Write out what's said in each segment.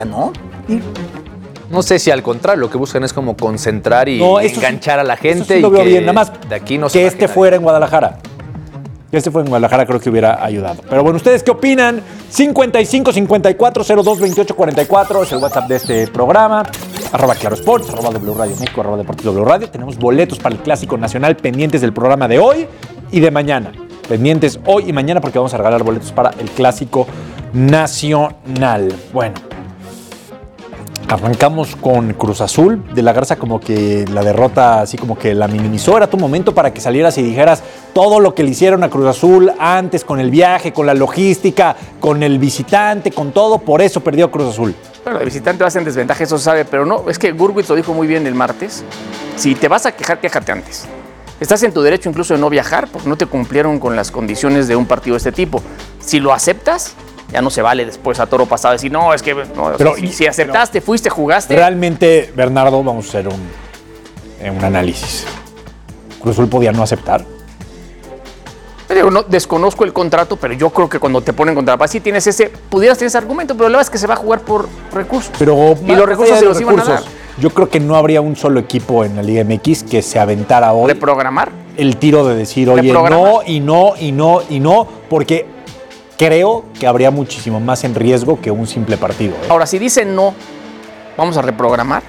¿no? No sé si al contrario, lo que buscan es como concentrar y enganchar a la gente. Eso sí lo veo bien, nada más de aquí no que este fuera en Guadalajara. Que este fuera en Guadalajara creo que hubiera ayudado. Pero bueno, ¿ustedes qué opinan? 55 54 02 28 44 es el WhatsApp de este programa. @ClaroSports, @W Radio México, @Deportes W Radio. Tenemos boletos para el Clásico Nacional pendientes del programa de hoy y de mañana. Pendientes hoy y mañana porque vamos a regalar boletos para el Clásico Nacional. Bueno, arrancamos con Cruz Azul. De la Garza como que la derrota así como que la minimizó. Era tu momento para que salieras y dijeras todo lo que le hicieron a Cruz Azul antes con el viaje, con la logística, con el visitante, con todo. Por eso perdió Cruz Azul. Bueno, el visitante va a ser en desventaja, eso se sabe, pero no, es que Gurwitz lo dijo muy bien el martes. Si te vas a quejar, quéjate antes. Estás en tu derecho incluso de no viajar porque no te cumplieron con las condiciones de un partido de este tipo. Si lo aceptas, ya no se vale después a toro pasado decir, no, es que no, pero, si aceptaste, fuiste, jugaste. Realmente, Bernardo, vamos a hacer un análisis. ¿Cruz Azul podía no aceptar? No, desconozco el contrato, pero yo creo que cuando te ponen contra la paz, sí pudieras tener ese argumento, pero la verdad es que se va a jugar por recursos. Pero y los recursos se los iban a dar. Yo creo que no habría un solo equipo en la Liga MX que se aventara hoy. ¿Reprogramar? El tiro de decir, oye, no, porque creo que habría muchísimo más en riesgo que un simple partido. Ahora, si dicen no, vamos a reprogramar.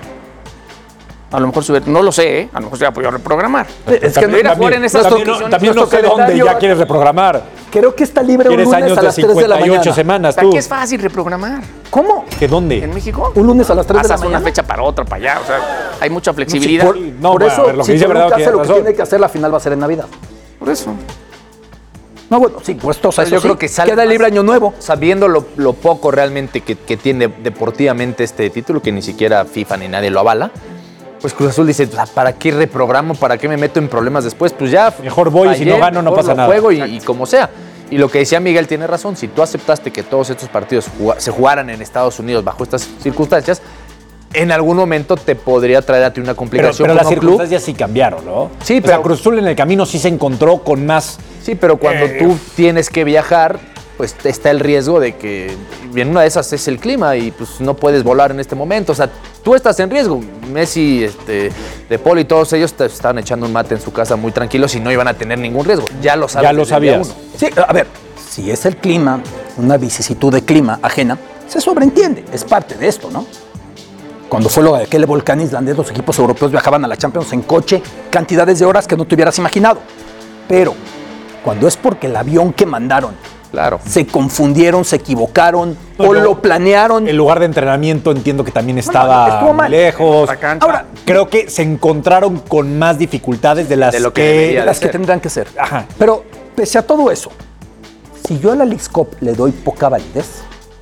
A lo mejor no lo sé, a lo mejor se va a poder reprogramar. Es que ir a jugar en esas condiciones. También no sé dónde ya quieres reprogramar. Creo que está libre un lunes a las 3 de la mañana. 58 semanas tú. Aquí es fácil reprogramar. ¿Cómo? ¿Que dónde? ¿En México? Un lunes a las 3 de la Pasas mañana. una fecha para otra, para allá. O sea, hay mucha flexibilidad. Por eso, lo que si dice Toluca Bernardo hace lo que tiene tiene que hacer, la final va a ser en Navidad. Por eso. No, bueno, sí, pues eso yo creo que sale queda libre año nuevo. Sabiendo lo poco realmente que tiene deportivamente este título, que ni siquiera FIFA ni nadie lo avala, pues Cruz Azul dice, ¿para qué reprogramo? ¿Para qué me meto en problemas después? Pues ya. Mejor voy y si no gano no pasa nada. Juego y como sea. Y lo que decía Miguel tiene razón. Si tú aceptaste que todos estos partidos se jugaran en Estados Unidos bajo estas circunstancias, en algún momento te podría traer a ti una complicación. Pero las circunstancias sí cambiaron, ¿no? Sí, pero Cruz Azul en el camino sí se encontró con más. Sí, pero cuando tú tienes que viajar, pues está el riesgo de que en una de esas es el clima y pues no puedes volar en este momento. O sea, tú estás en riesgo. Messi, De Paul y todos ellos te estaban echando un mate en su casa muy tranquilos y no iban a tener ningún riesgo. Ya lo sabes. Ya lo sabías. Sí, a ver, si es el clima, una vicisitud de clima ajena, se sobreentiende, es parte de esto, ¿no? Cuando fue lo de aquel volcán islandés, los equipos europeos viajaban a la Champions en coche, cantidades de horas que no te hubieras imaginado. Pero cuando es porque el avión que mandaron, claro, se confundieron, se equivocaron o lo planearon. El lugar de entrenamiento entiendo que también estaba muy lejos. Ahora, creo que se encontraron con más dificultades de las que tendrán que ser. Ajá. Pero pese a todo eso, si yo a la Leagues Cup le doy poca validez,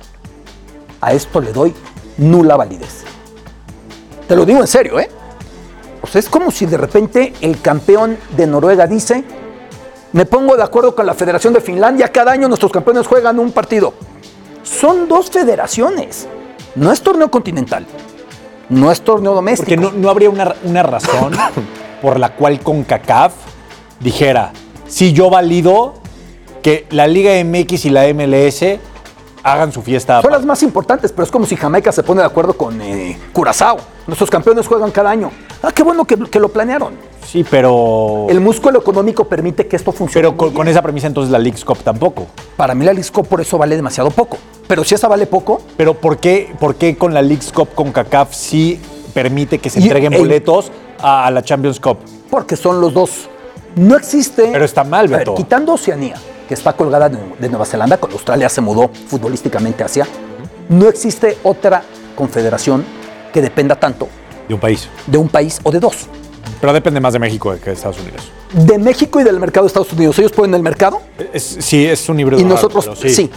a esto le doy nula validez. Te lo digo en serio, ¿eh? O sea, es como si de repente el campeón de Noruega dice, me pongo de acuerdo con la Federación de Finlandia, cada año nuestros campeones juegan un partido. Son dos federaciones, no es torneo continental, no es torneo doméstico. Porque no habría una razón por la cual CONCACAF dijera, si yo valido que la Liga MX y la MLS hagan su fiesta. Son las más importantes, pero es como si Jamaica se pone de acuerdo con Curazao. Nuestros campeones juegan cada año. Ah, qué bueno que lo planearon. Sí, pero... El músculo económico permite que esto funcione. Pero con esa premisa entonces la Leagues Cup tampoco. Para mí la Leagues Cup por eso vale demasiado poco. Pero si esa vale poco... Pero ¿por qué con la Leagues Cup CONCACAF sí permite que se entreguen boletos a la Champions Cup? Porque son los dos. No existe... Pero está mal, Beto. A ver, quitando Oceanía, que está colgada de Nueva Zelanda, con Australia se mudó futbolísticamente hacia, no existe otra confederación que dependa tanto de un país. De un país o de dos. Pero depende más de México que de Estados Unidos. De México y del mercado de Estados Unidos. ¿Ellos pueden el mercado? Sí, es un híbrido. Y nosotros sí.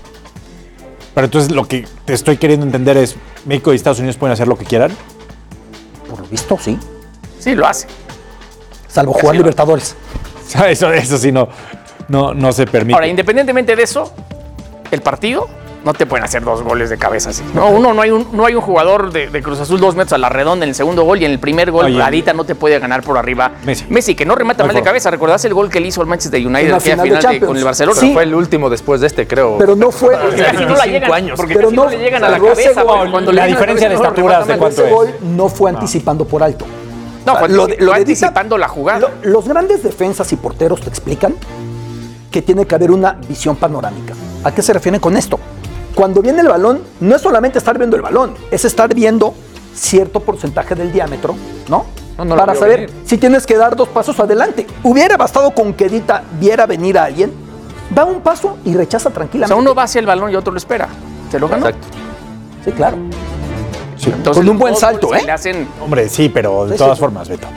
Pero entonces lo que te estoy queriendo entender es, ¿México y Estados Unidos pueden hacer lo que quieran? Por lo visto, sí. Sí, lo hace. Salvo jugar Libertadores. Eso sí no se permite. Ahora, independientemente de eso, el partido No te pueden hacer 2 goles de cabeza así. No, no hay un jugador de Cruz Azul 2 metros a la redonda en el segundo gol y en el primer gol, Radita no te puede ganar por arriba. Messi que no remata mal de cabeza. ¿Recordás el gol que le hizo al Manchester United en la final con el Barcelona? Sí. Fue el último después de este, creo. Pero no fue. No la llegan, años. Porque pero no le llegan a la cabeza. Cuando la diferencia de estaturas de cuánto es. Ese gol no fue anticipando por alto. No, lo anticipando la jugada. Los grandes defensas y porteros te explican que tiene que haber una visión panorámica. ¿A qué se refieren con esto? Cuando viene el balón, no es solamente estar viendo el balón, es estar viendo cierto porcentaje del diámetro, ¿no? Para saber si tienes que dar 2 pasos adelante. Hubiera bastado con que Edita viera venir a alguien, da un paso y rechaza tranquilamente. O sea, uno va hacia el balón y otro lo espera. ¿Se lo ganó? Exacto. Sí, claro. Sí. Entonces, con un buen salto, le hacen... Hombre, sí, pero de todas formas, Beto.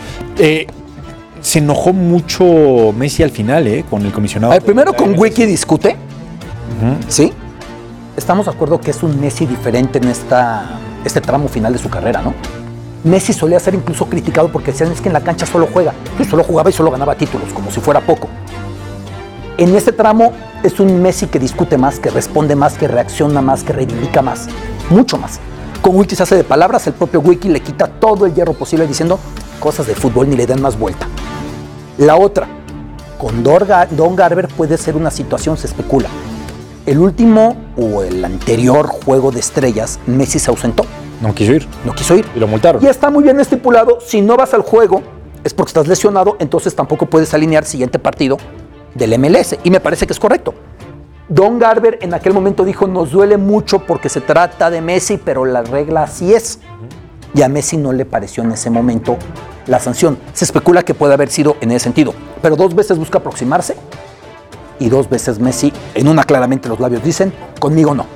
Se enojó mucho Messi al final, con el comisionado. Primero con Wiki discute, ¿sí? Estamos de acuerdo que es un Messi diferente en este tramo final de su carrera, ¿no? Messi solía ser incluso criticado porque decían es que en la cancha solo juega. Pues solo jugaba y solo ganaba títulos, como si fuera poco. En este tramo es un Messi que discute más, que responde más, que reacciona más, que reivindica más, mucho más. Con Wiki se hace de palabras, el propio Wiki le quita todo el hierro posible diciendo cosas de fútbol ni le dan más vuelta. La otra, con Don Garber puede ser una situación, se especula. El último o el anterior juego de estrellas, Messi se ausentó. No quiso ir. No quiso ir. Y lo multaron. Y está muy bien estipulado, si no vas al juego es porque estás lesionado, entonces tampoco puedes alinear siguiente partido del MLS. Y me parece que es correcto. Don Garber en aquel momento dijo, nos duele mucho porque se trata de Messi, pero la regla así es. Y a Messi no le pareció en ese momento la sanción. Se especula que puede haber sido en ese sentido. Pero 2 veces busca aproximarse y 2 veces Messi, en una claramente los labios dicen, conmigo no.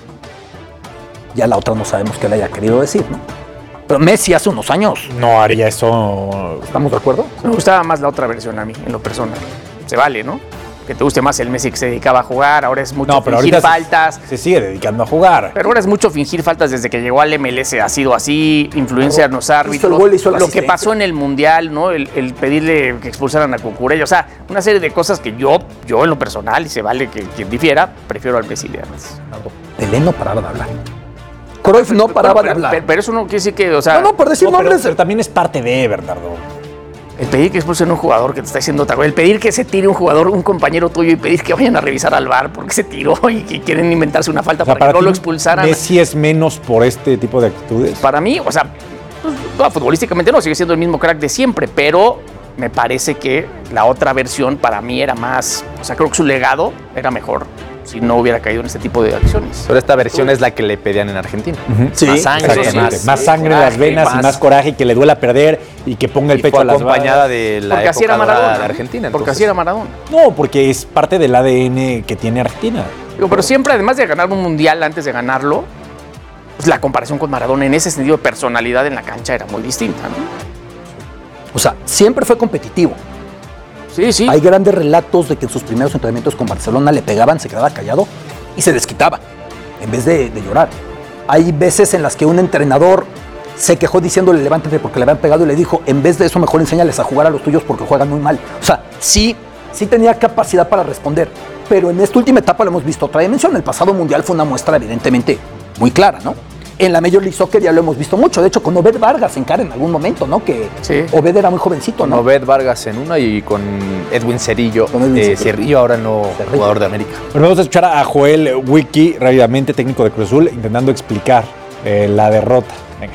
Ya la otra no sabemos qué le haya querido decir, ¿no? Pero Messi hace unos años. No haría eso. ¿Estamos de acuerdo? Me gustaba más la otra versión a mí, en lo personal. Se vale, ¿no? Que te guste más el Messi que se dedicaba a jugar, ahora es mucho fingir faltas. Se sigue dedicando a jugar. Pero ahora es mucho fingir faltas desde que llegó al MLS, ha sido así, influencia en los árbitros. Lo que pasó en el Mundial, ¿no? El pedirle que expulsaran a Cucurella, o sea, una serie de cosas que yo en lo personal, y se vale que quien difiera, prefiero al Messi de antes. Pelé no paraba de hablar. Cruyff no paraba de hablar. Pero eso no quiere decir que, o sea... No, por decir nombres... Pero también es parte de, Bernardo. El pedir que expulsen a un jugador que te está diciendo otra cosa, el pedir que se tire un jugador, un compañero tuyo, y pedir que vayan a revisar al VAR porque se tiró y que quieren inventarse una falta para que no lo expulsaran. ¿Messi es menos por este tipo de actitudes? Para mí, o sea, no, futbolísticamente no, sigue siendo el mismo crack de siempre, pero me parece que la otra versión para mí era más, o sea, creo que su legado era mejor si no hubiera caído en este tipo de acciones. Pero esta versión es la que le pedían en Argentina. Sí, más sangre, más sangre en las venas y más coraje, y que le duela perder y que ponga el pecho a las balas. Acompañada de la porque así era época Maradona, de Argentina. Porque así era Maradona. No, porque es parte del ADN que tiene Argentina. Digo, pero siempre, además de ganar un mundial antes de ganarlo, pues la comparación con Maradona en ese sentido de personalidad en la cancha era muy distinta, ¿no? O sea, siempre fue competitivo. Sí, sí. Hay grandes relatos de que en sus primeros entrenamientos con Barcelona le pegaban, se quedaba callado y se desquitaba en vez de llorar. Hay veces en las que un entrenador se quejó diciéndole levántate porque le habían pegado y le dijo, en vez de eso mejor enséñales a jugar a los tuyos porque juegan muy mal. O sea, sí tenía capacidad para responder, pero en esta última etapa lo hemos visto otra dimensión. El pasado mundial fue una muestra evidentemente muy clara, ¿no? En la Major League Soccer ya lo hemos visto mucho. De hecho, con Obed Vargas en cara en algún momento, ¿no? Que sí. Obed era muy jovencito, ¿no? Con Obed Vargas en una y con Edwin Cerillo. Cerrillo, ahora no jugador de América. Bueno, vamos a escuchar a Joel Wiki rápidamente, técnico de Cruz Azul, intentando explicar la derrota. Venga.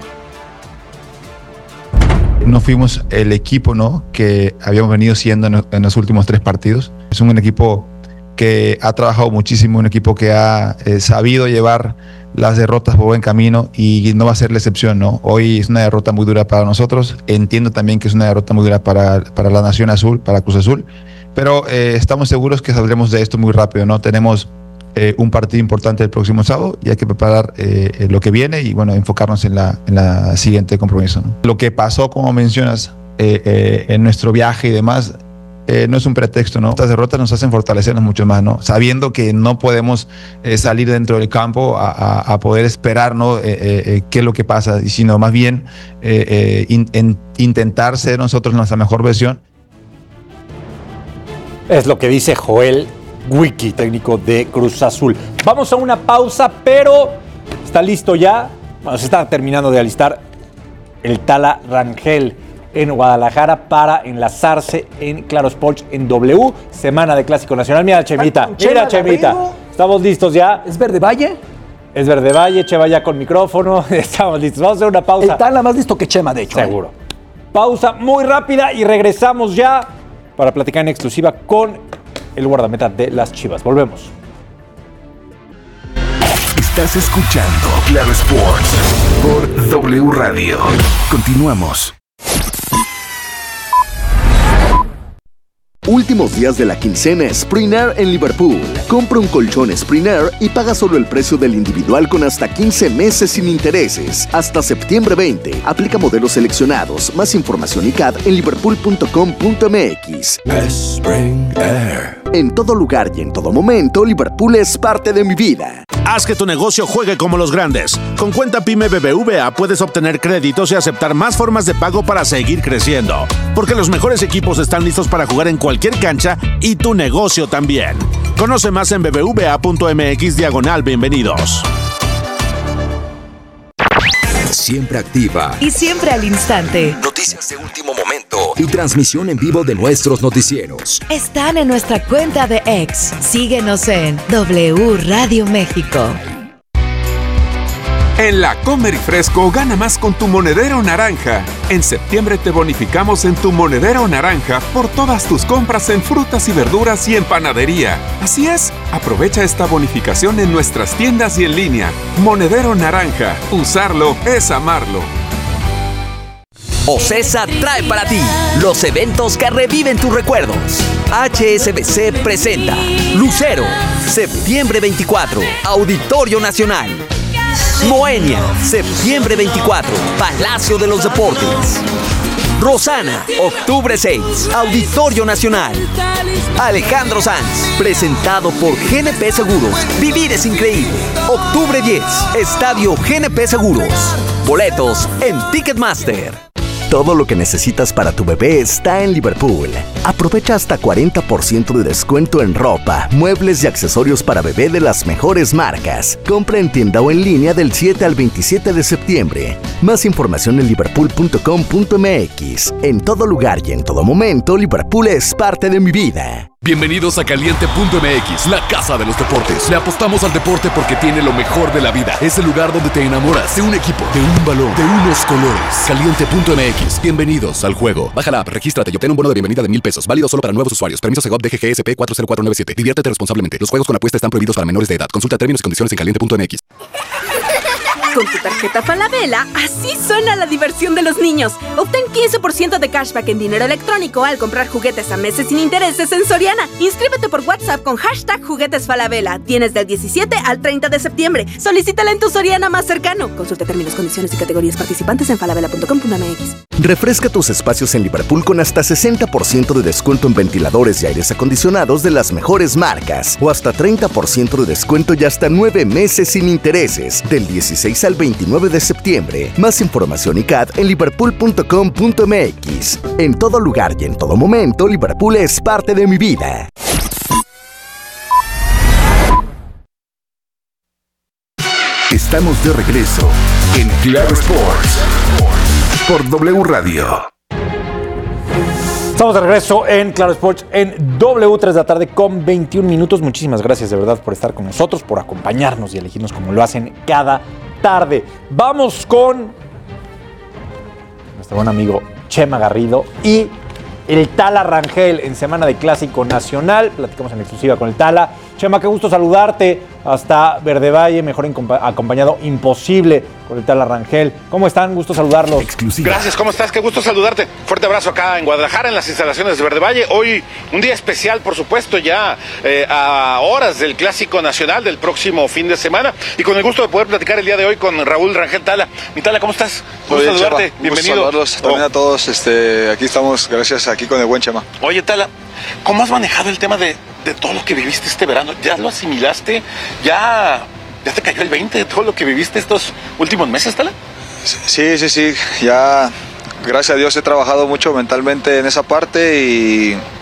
No fuimos el equipo, ¿no?, que habíamos venido siendo en los últimos 3 partidos. Es un equipo que ha trabajado muchísimo, un equipo que ha sabido llevar las derrotas por buen camino y no va a ser la excepción, ¿no? Hoy es una derrota muy dura para nosotros. Entiendo también que es una derrota muy dura para la Nación Azul, para Cruz Azul, pero estamos seguros que saldremos de esto muy rápido, ¿no? Tenemos un partido importante el próximo sábado y hay que preparar lo que viene y, bueno, enfocarnos en la siguiente compromiso, ¿no? Lo que pasó, como mencionas, en nuestro viaje y demás, no es un pretexto, ¿no? Estas derrotas nos hacen fortalecernos mucho más, ¿no? Sabiendo que no podemos salir dentro del campo a poder esperar, ¿no? Qué es lo que pasa, y sino más bien intentar ser nosotros nuestra mejor versión. Es lo que dice Joel Wiki, técnico de Cruz Azul. Vamos a una pausa, pero está listo ya. Bueno, se está terminando de alistar el Tala Rangel en Guadalajara para enlazarse en Claro Sports en W, semana de Clásico Nacional. Mira, Chemita, mira, Chemita. Estamos listos ya. ¿Es Verde Valle? Es Verde Valle, Chema ya con micrófono. Estamos listos. Vamos a hacer una pausa. El Tala más listo que Chema, de hecho. Seguro. Pausa muy rápida y regresamos ya para platicar en exclusiva con el guardameta de las Chivas. Volvemos. Estás escuchando Claro Sports por W Radio. Continuamos. Últimos días de la quincena Sprint Air en Liverpool. Compra un colchón Sprint Air y paga solo el precio del individual con hasta 15 meses sin intereses. Hasta septiembre 20. Aplica modelos seleccionados. Más información y CAD en liverpool.com.mx. Spring Air. En todo lugar y en todo momento, Liverpool es parte de mi vida. Haz que tu negocio juegue como los grandes. Con cuenta PYME BBVA puedes obtener créditos y aceptar más formas de pago para seguir creciendo. Porque los mejores equipos están listos para jugar en cualquier cancha y tu negocio también. Conoce más en bbva.mx/bienvenidos. Siempre activa y siempre al instante. Noticias de último momento y transmisión en vivo de nuestros noticieros. Están en nuestra cuenta de X. Síguenos en W Radio México. En la Comer y Fresco gana más con tu monedero naranja. En septiembre te bonificamos en tu monedero naranja por todas tus compras en frutas y verduras y en panadería. Así es, aprovecha esta bonificación en nuestras tiendas y en línea. Monedero naranja, usarlo es amarlo. OCESA trae para ti los eventos que reviven tus recuerdos. HSBC presenta Lucero, septiembre 24, Auditorio Nacional. Moenia, septiembre 24, Palacio de los Deportes. Rosana, octubre 6, Auditorio Nacional. Alejandro Sanz, presentado por GNP Seguros. Vivir es increíble. Octubre 10, Estadio GNP Seguros. Boletos en Ticketmaster. Todo lo que necesitas para tu bebé está en Liverpool. Aprovecha hasta 40% de descuento en ropa, muebles y accesorios para bebé de las mejores marcas. Compra en tienda o en línea del 7 al 27 de septiembre. Más información en liverpool.com.mx. En todo lugar y en todo momento, Liverpool es parte de mi vida. Bienvenidos a Caliente.mx, la casa de los deportes. Le apostamos al deporte porque tiene lo mejor de la vida. Es el lugar donde te enamoras de un equipo, de un balón, de unos colores. Caliente.mx. Bienvenidos al juego. Baja la app, regístrate y obtén un bono de bienvenida de $1,000. Válido solo para nuevos usuarios. Permiso Segov DGGSP 40497. Diviértete responsablemente. Los juegos con apuesta están prohibidos para menores de edad. Consulta términos y condiciones en Caliente.mx. Con tu tarjeta Falabella, así suena la diversión de los niños. Obtén 15% de cashback en dinero electrónico al comprar juguetes a meses sin intereses en Soriana. Inscríbete por WhatsApp con #JuguetesFalabella. Tienes del 17 al 30 de septiembre. Solicítala en tu Soriana más cercano. Consulta términos, condiciones y categorías participantes en falabella.com.mx. Refresca tus espacios en Liverpool con hasta 60% de descuento en ventiladores y aires acondicionados de las mejores marcas. O hasta 30% de descuento y hasta 9 meses sin intereses. Del 16 al 29 de septiembre. Más información y CAD en liverpool.com.mx. En todo lugar y en todo momento, Liverpool es parte de mi vida. Estamos de regreso en Claro Sports por W Radio. Estamos de regreso en Claro Sports en W, 3 de la tarde con 21 minutos. Muchísimas gracias de verdad por estar con nosotros, por acompañarnos y elegirnos como lo hacen cada tarde. Vamos con nuestro buen amigo Chema Garrido y el Tala Rangel en semana de Clásico Nacional. Platicamos en exclusiva con el Tala. Chema, qué gusto saludarte hasta Verde Valle, mejor acompañado imposible con el Tala Rangel. ¿Cómo están? Gusto saludarlos. Exclusiva. Gracias, ¿cómo estás? Qué gusto saludarte. Fuerte abrazo acá en Guadalajara, en las instalaciones de Verde Valle. Hoy un día especial, por supuesto, ya a horas del Clásico Nacional del próximo fin de semana. Y con el gusto de poder platicar el día de hoy con Raúl Rangel Tala. Mi Tala, ¿cómo estás? Muy bien, saludarte. Chema. Bienvenido. Saludarlos también a todos. Aquí estamos, gracias, aquí con el buen Chema. Oye, Tala, ¿cómo has manejado el tema de todo lo que viviste este verano? ¿Ya lo asimilaste? ¿Ya te cayó el 20 de todo lo que viviste estos últimos meses, Tala? Sí. Ya, gracias a Dios, he trabajado mucho mentalmente en esa parte y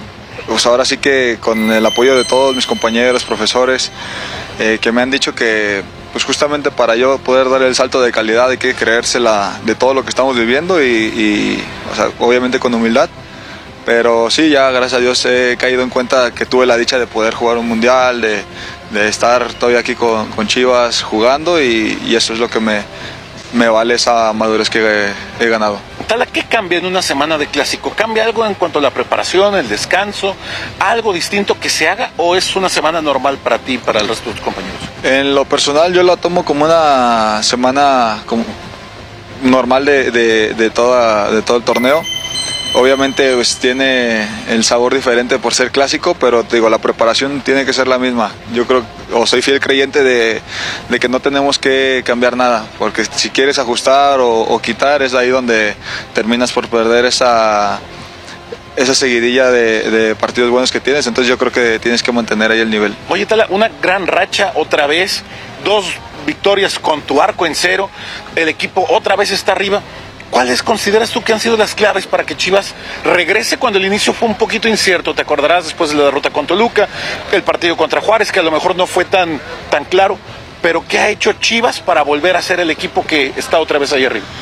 pues ahora sí que con el apoyo de todos mis compañeros, profesores, que me han dicho que pues justamente para yo poder dar el salto de calidad hay que creérsela de todo lo que estamos viviendo y o sea, obviamente con humildad. Pero sí, ya gracias a Dios he caído en cuenta que tuve la dicha de poder jugar un mundial, de estar todavía aquí con Chivas jugando y eso es lo que me vale esa madurez que he ganado. Tala, ¿qué cambia en una semana de clásico? ¿Cambia algo en cuanto a la preparación, el descanso? ¿Algo distinto que se haga o es una semana normal para ti y para el resto de tus compañeros? En lo personal yo la tomo como una semana como normal de todo el torneo. Obviamente pues, tiene el sabor diferente por ser clásico, pero te digo, la preparación tiene que ser la misma. Yo creo, o soy fiel creyente de que no tenemos que cambiar nada, porque si quieres ajustar o quitar, es ahí donde terminas por perder esa seguidilla de partidos buenos que tienes. Entonces yo creo que tienes que mantener ahí el nivel. Oye, Tala, una gran racha otra vez, 2 victorias con tu arco en 0, el equipo otra vez está arriba. ¿Cuáles consideras tú que han sido las claves para que Chivas regrese cuando el inicio fue un poquito incierto? Te acordarás después de la derrota con Toluca, el partido contra Juárez, que a lo mejor no fue tan claro, pero ¿qué ha hecho Chivas para volver a ser el equipo que está otra vez ahí arriba?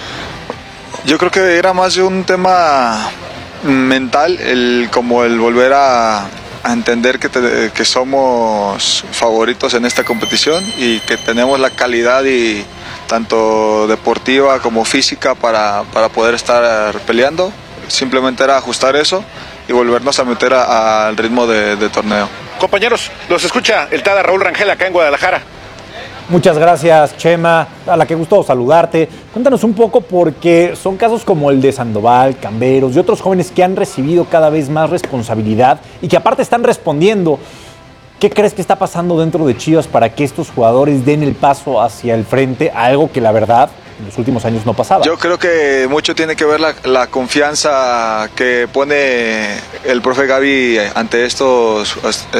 Yo creo que era más de un tema mental, como el volver a entender que somos favoritos en esta competición y que tenemos la calidad y tanto deportiva como física para poder estar peleando. Simplemente era ajustar eso y volvernos a meter al ritmo de torneo. Compañeros, los escucha el Tala Raúl Rangel acá en Guadalajara. Muchas gracias, Chema. A la que gustó saludarte. Cuéntanos un poco, porque son casos como el de Sandoval, Camberos y otros jóvenes que han recibido cada vez más responsabilidad y que aparte están respondiendo. ¿Qué crees que está pasando dentro de Chivas para que estos jugadores den el paso hacia el frente? Algo que la verdad en los últimos años no pasaba. Yo creo que mucho tiene que ver la confianza que pone el profe Gaby ante estos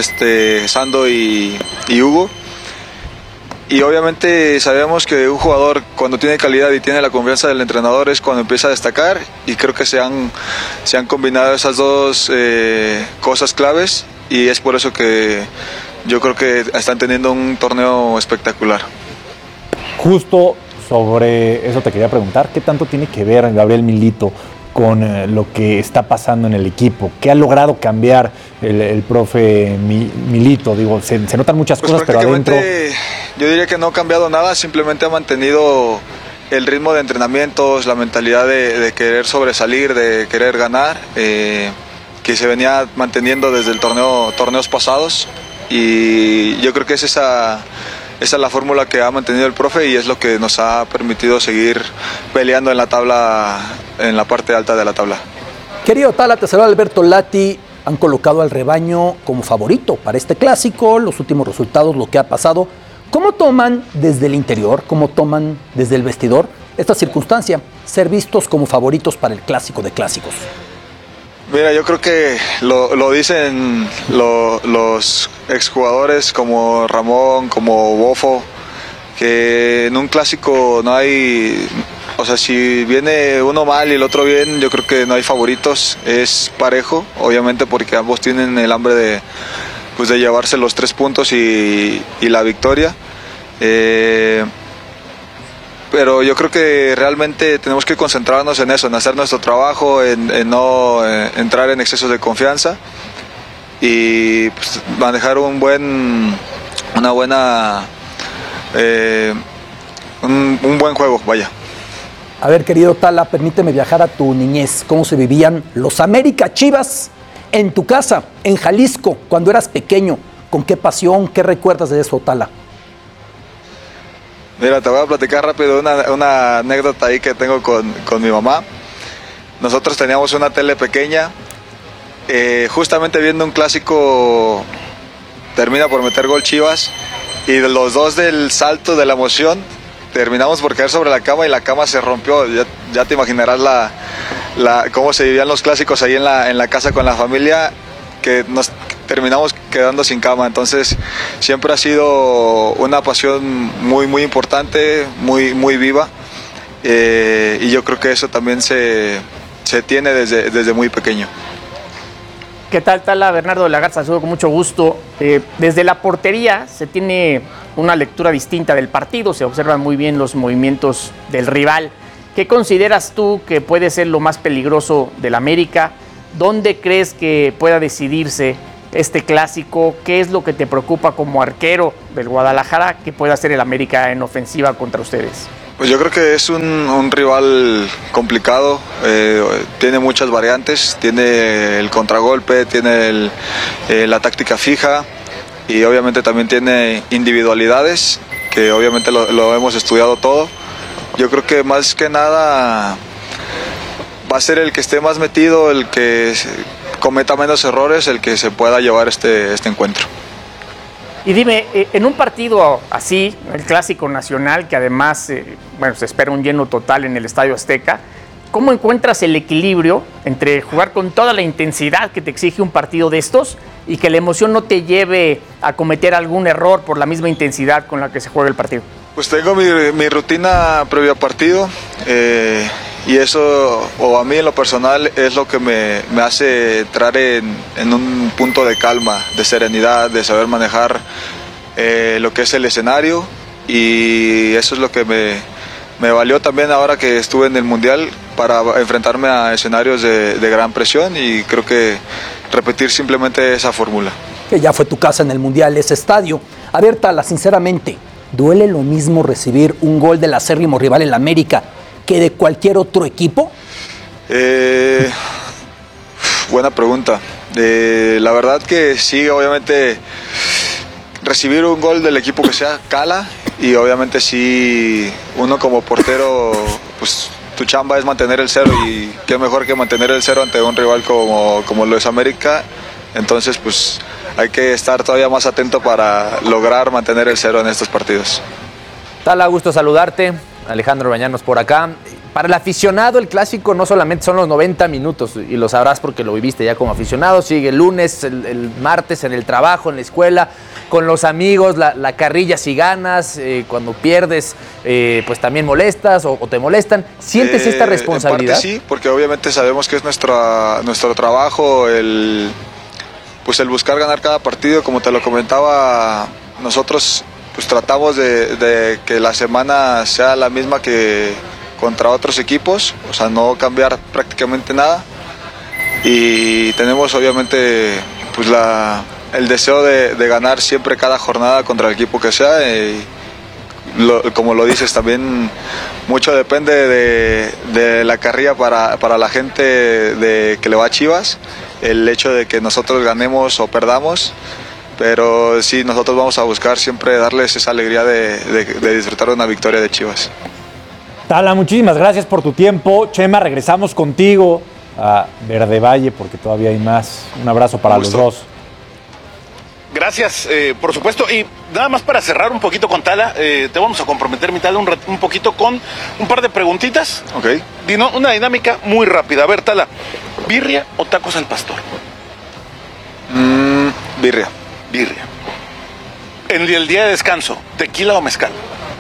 Sando y Hugo. Y obviamente sabemos que un jugador cuando tiene calidad y tiene la confianza del entrenador es cuando empieza a destacar, y creo que se han combinado esas dos cosas claves y es por eso que yo creo que están teniendo un torneo espectacular. Justo sobre eso te quería preguntar, ¿qué tanto tiene que ver Gabriel Milito con lo que está pasando en el equipo? ¿Qué ha logrado cambiar el profe Milito? Digo, se notan muchas cosas, pero adentro... Yo diría que no ha cambiado nada, simplemente ha mantenido el ritmo de entrenamientos, la mentalidad de querer sobresalir, de querer ganar, que se venía manteniendo desde el torneos pasados, y yo creo que esa es la fórmula que ha mantenido el profe y es lo que nos ha permitido seguir peleando en la tabla, en la parte alta de la tabla. Querido Tala, te saluda Alberto Lati. Han colocado al rebaño como favorito para este clásico, los últimos resultados, lo que ha pasado. ¿Cómo toman desde el interior, cómo toman desde el vestidor esta circunstancia, ser vistos como favoritos para el clásico de clásicos? Mira, yo creo que lo dicen los exjugadores como Ramón, como Bofo, que en un clásico no hay, o sea, si viene uno mal y el otro bien, yo creo que no hay favoritos, es parejo, obviamente porque ambos tienen el hambre de llevarse los 3 puntos y la victoria. Pero yo creo que realmente tenemos que concentrarnos en eso, en hacer nuestro trabajo, en no entrar en excesos de confianza y pues, manejar un buen juego, vaya. A ver, querido Tala, permíteme viajar a tu niñez. ¿Cómo se vivían los América Chivas en tu casa, en Jalisco, cuando eras pequeño? ¿Con qué pasión, qué recuerdas de eso, Tala? Mira, te voy a platicar rápido una anécdota ahí que tengo con mi mamá. Nosotros teníamos una tele pequeña, justamente viendo un clásico, termina por meter gol Chivas, y los dos del salto de la emoción, terminamos por caer sobre la cama y la cama se rompió. Ya te imaginarás cómo se vivían los clásicos ahí en la casa con la familia, que nos terminamos quedando sin cama. Entonces siempre ha sido una pasión muy, muy importante, muy, muy viva, y yo creo que eso también se tiene desde muy pequeño. ¿Qué tal, Tala? Bernardo de la Garza, saludo con mucho gusto. Desde la portería se tiene una lectura distinta del partido, se observan muy bien los movimientos del rival. ¿Qué consideras tú que puede ser lo más peligroso del América? ¿Dónde crees que pueda decidirse este clásico? ¿Qué es lo que te preocupa como arquero del Guadalajara que pueda hacer el América en ofensiva contra ustedes? Pues yo creo que es un rival complicado, tiene muchas variantes, tiene el contragolpe, tiene la táctica fija y obviamente también tiene individualidades, que obviamente lo hemos estudiado todo. Yo creo que más que nada va a ser el que esté más metido, el que cometa menos errores, el que se pueda llevar este encuentro. Y dime, en un partido así, el Clásico Nacional, que además se espera un lleno total en el Estadio Azteca, ¿cómo encuentras el equilibrio entre jugar con toda la intensidad que te exige un partido de estos y que la emoción no te lleve a cometer algún error por la misma intensidad con la que se juega el partido? Pues tengo mi rutina previa partido y eso, o a mí en lo personal, es lo que me hace entrar en un punto de calma, de serenidad, de saber manejar lo que es el escenario, y eso es lo que me valió también ahora que estuve en el Mundial para enfrentarme a escenarios de gran presión, y creo que repetir simplemente esa fórmula. Que ya fue tu casa en el Mundial, ese estadio. A ver, Tala, sinceramente, ¿duele lo mismo recibir un gol del acérrimo rival en la América que de cualquier otro equipo? Buena pregunta. La verdad que sí, obviamente recibir un gol del equipo que sea cala, y obviamente sí, uno como portero, pues tu chamba es mantener el cero, y qué mejor que mantener el cero ante un rival como lo es América. Entonces pues hay que estar todavía más atento para lograr mantener el cero en estos partidos. Tala, gusto saludarte. Alejandro Bañanos por acá. Para el aficionado, el clásico no solamente son los 90 minutos, y lo sabrás porque lo viviste ya como aficionado. Sigue el lunes, el martes en el trabajo, en la escuela, con los amigos, la carrilla si ganas, cuando pierdes, pues también molestas o te molestan. ¿Sientes esta responsabilidad? En parte sí, porque obviamente sabemos que es nuestro trabajo el buscar ganar cada partido. Como te lo comentaba, nosotros pues tratamos de que la semana sea la misma que contra otros equipos, o sea, no cambiar prácticamente nada, y tenemos obviamente pues el deseo de ganar siempre cada jornada contra el equipo que sea, y como lo dices también, mucho depende de la carrilla para la gente que le va a Chivas, el hecho de que nosotros ganemos o perdamos. Pero sí, nosotros vamos a buscar siempre darles esa alegría de disfrutar de una victoria de Chivas. Tala, muchísimas gracias por tu tiempo. Chema, regresamos contigo a Verde Valle porque todavía hay más. Un abrazo para los dos. Gracias, por supuesto. Y nada más para cerrar un poquito con Tala, te vamos a comprometer, mi Tala, un poquito con un par de preguntitas. Ok. Dino, una dinámica muy rápida. A ver, Tala, ¿birria o tacos al pastor? Birria. Birria. En el día de descanso, ¿tequila o mezcal?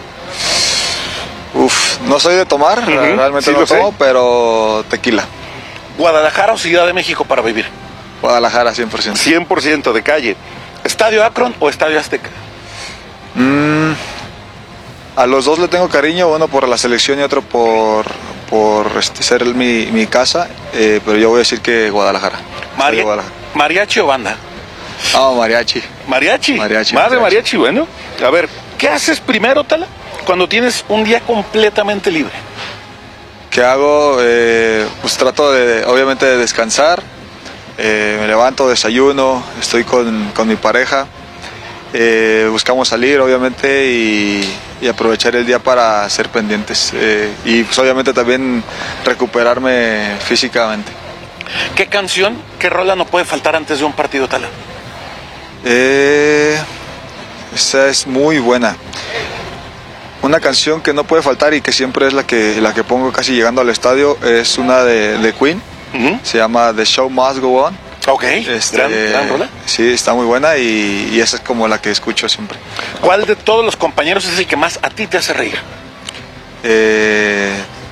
No soy de tomar, realmente sí, no tomo, pero tequila. ¿Guadalajara o Ciudad de México para vivir? Guadalajara, 100%. 100% de calle. ¿Estadio Akron o Estadio Azteca? A los dos le tengo cariño, uno por la selección y otro por ser mi casa, pero yo voy a decir que Guadalajara. ¿Mariachi o banda? Mariachi. ¿Mariachi? Mariachi, bueno. A ver, ¿qué haces primero, Tala, cuando tienes un día completamente libre? ¿Qué hago? Pues trato obviamente de descansar. Me levanto, desayuno, estoy con mi pareja. Buscamos salir, obviamente, y aprovechar el día para ser pendientes. Y pues obviamente también recuperarme físicamente. ¿Qué canción, qué rola no puede faltar antes de un partido, Tala? Esa es muy buena. Una canción que no puede faltar y que siempre es la que pongo casi llegando al estadio es una de Queen. Se llama The Show Must Go On. Ok, gran rola. Sí, está muy buena y esa es como la que escucho siempre. ¿Cuál de todos los compañeros es el que más a ti te hace reír?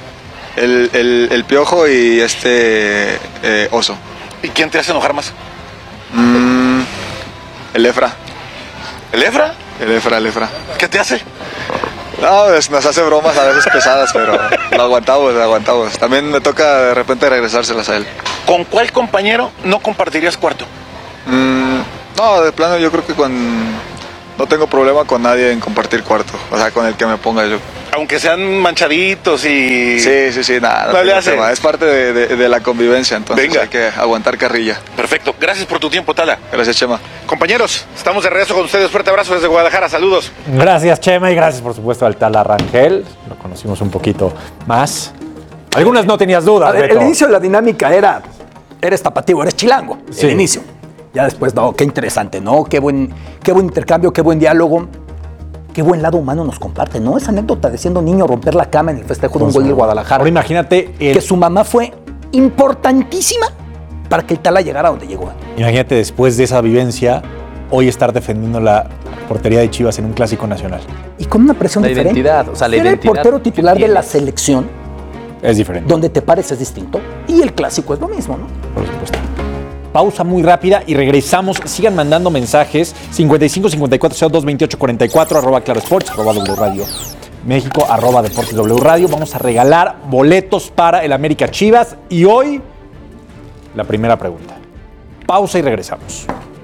El Piojo y Oso. ¿Y quién te hace enojar más? El Efra. ¿El Efra? El Efra. ¿Qué te hace? No, nos hace bromas a veces pesadas, pero lo aguantamos. También me toca de repente regresárselas a él. ¿Con cuál compañero no compartirías cuarto? No, de plano yo creo que no tengo problema con nadie en compartir cuarto. O sea, con el que me ponga yo. Aunque sean manchaditos y... Sí, nada. No le hace. Es parte de la convivencia, entonces Venga. hay que aguantar carrilla. Perfecto. Gracias por tu tiempo, Tala. Gracias, Chema. Compañeros, estamos de regreso con ustedes. Fuerte abrazo desde Guadalajara. Saludos. Gracias, Chema, y gracias, por supuesto, al Tala Rangel. Lo conocimos un poquito más. Algunas no tenías dudas, A ver, Beto. el inicio de la dinámica eres tapatío, eres chilango. Sí. El inicio. Ya después, no, qué interesante, ¿no? Qué buen intercambio, qué buen diálogo. Qué buen lado humano nos comparte, ¿no? Esa anécdota de siendo niño romper la cama en el festejo de un gol del Guadalajara. Ahora imagínate... Que su mamá fue importantísima para que el Tala llegara a donde llegó. Imagínate después de esa vivencia, hoy estar defendiendo la portería de Chivas en un clásico nacional. Y con una presión La diferente. identidad, o sea, la Ser identidad el portero titular que de tiene. la selección, Es diferente. donde te pares es distinto, y el clásico es lo mismo, ¿no? Por supuesto. Pausa muy rápida y regresamos. Sigan mandando mensajes. 55 54 02 28 44 @Claro Sports, @W Radio México, @Deportes W Radio. Vamos a regalar boletos para el América Chivas. Y hoy, la primera pregunta. Pausa y regresamos.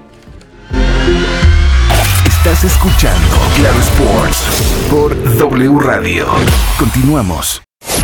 Estás escuchando Claro Sports por W Radio. Continuamos.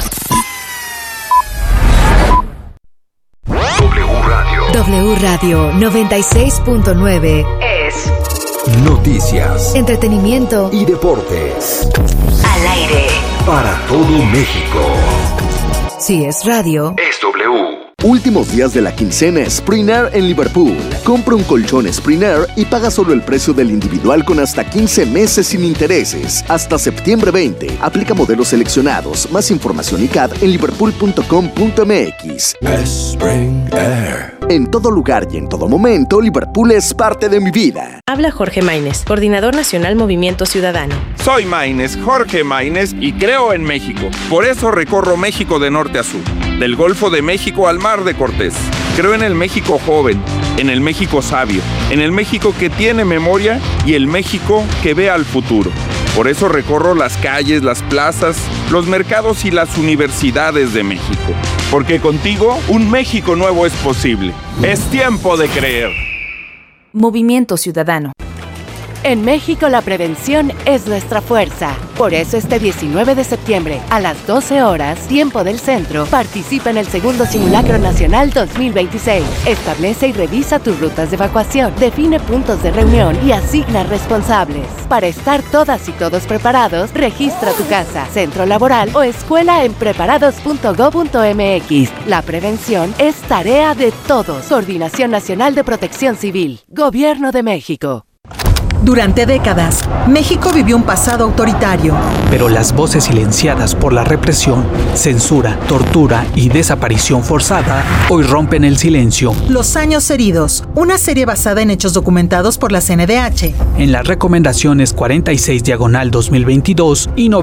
W Radio 96.9 es Noticias, entretenimiento y deportes al aire. para todo México. Si es radio, Es W. Últimos días de la quincena Spring Air en Liverpool. Compra un colchón Spring Air y paga solo el precio del individual con hasta 15 meses sin intereses. Hasta septiembre 20. Aplica modelos seleccionados. Más información y CAD en liverpool.com.mx. Spring Air. En todo lugar y en todo momento, Liverpool es parte de mi vida. Habla Jorge Maínez, Coordinador Nacional Movimiento Ciudadano. Soy Maínez, Jorge Maínez, y creo en México. Por eso recorro México de norte a sur, del Golfo de México al Mar de Cortés. Creo en el México joven, en el México sabio, en el México que tiene memoria y el México que ve al futuro. Por eso recorro las calles, las plazas, los mercados y las universidades de México. Porque contigo, un México nuevo es posible. Es tiempo de creer. Movimiento Ciudadano. En México la prevención es nuestra fuerza. Por eso este 19 de septiembre, a las 12 horas, tiempo del centro, participa en el segundo Simulacro Nacional 2026. Establece y revisa tus rutas de evacuación, define puntos de reunión y asigna responsables. Para estar todas y todos preparados, registra tu casa, centro laboral o escuela en preparados.go.mx. La prevención es tarea de todos. Coordinación Nacional de Protección Civil. Gobierno de México. Durante décadas, México vivió un pasado autoritario. Pero las voces silenciadas por la represión, censura, tortura y desaparición forzada hoy rompen el silencio. Los años heridos, una serie basada en hechos documentados por la CNDH. En las recomendaciones 46/2022 y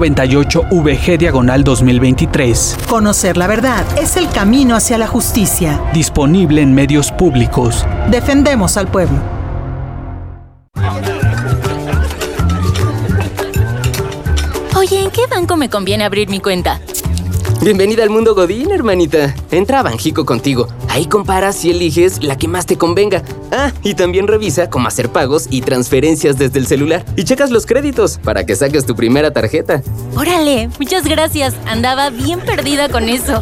98VG/2023. Conocer la verdad es el camino hacia la justicia. Disponible en medios públicos. Defendemos al pueblo. Oye, ¿en qué banco me conviene abrir mi cuenta? Bienvenida al mundo Godín, hermanita. Entra a Banjico contigo. Ahí comparas y eliges la que más te convenga. Ah, y también revisa cómo hacer pagos y transferencias desde el celular. Y checas los créditos para que saques tu primera tarjeta. Órale, muchas gracias. Andaba bien perdida con eso.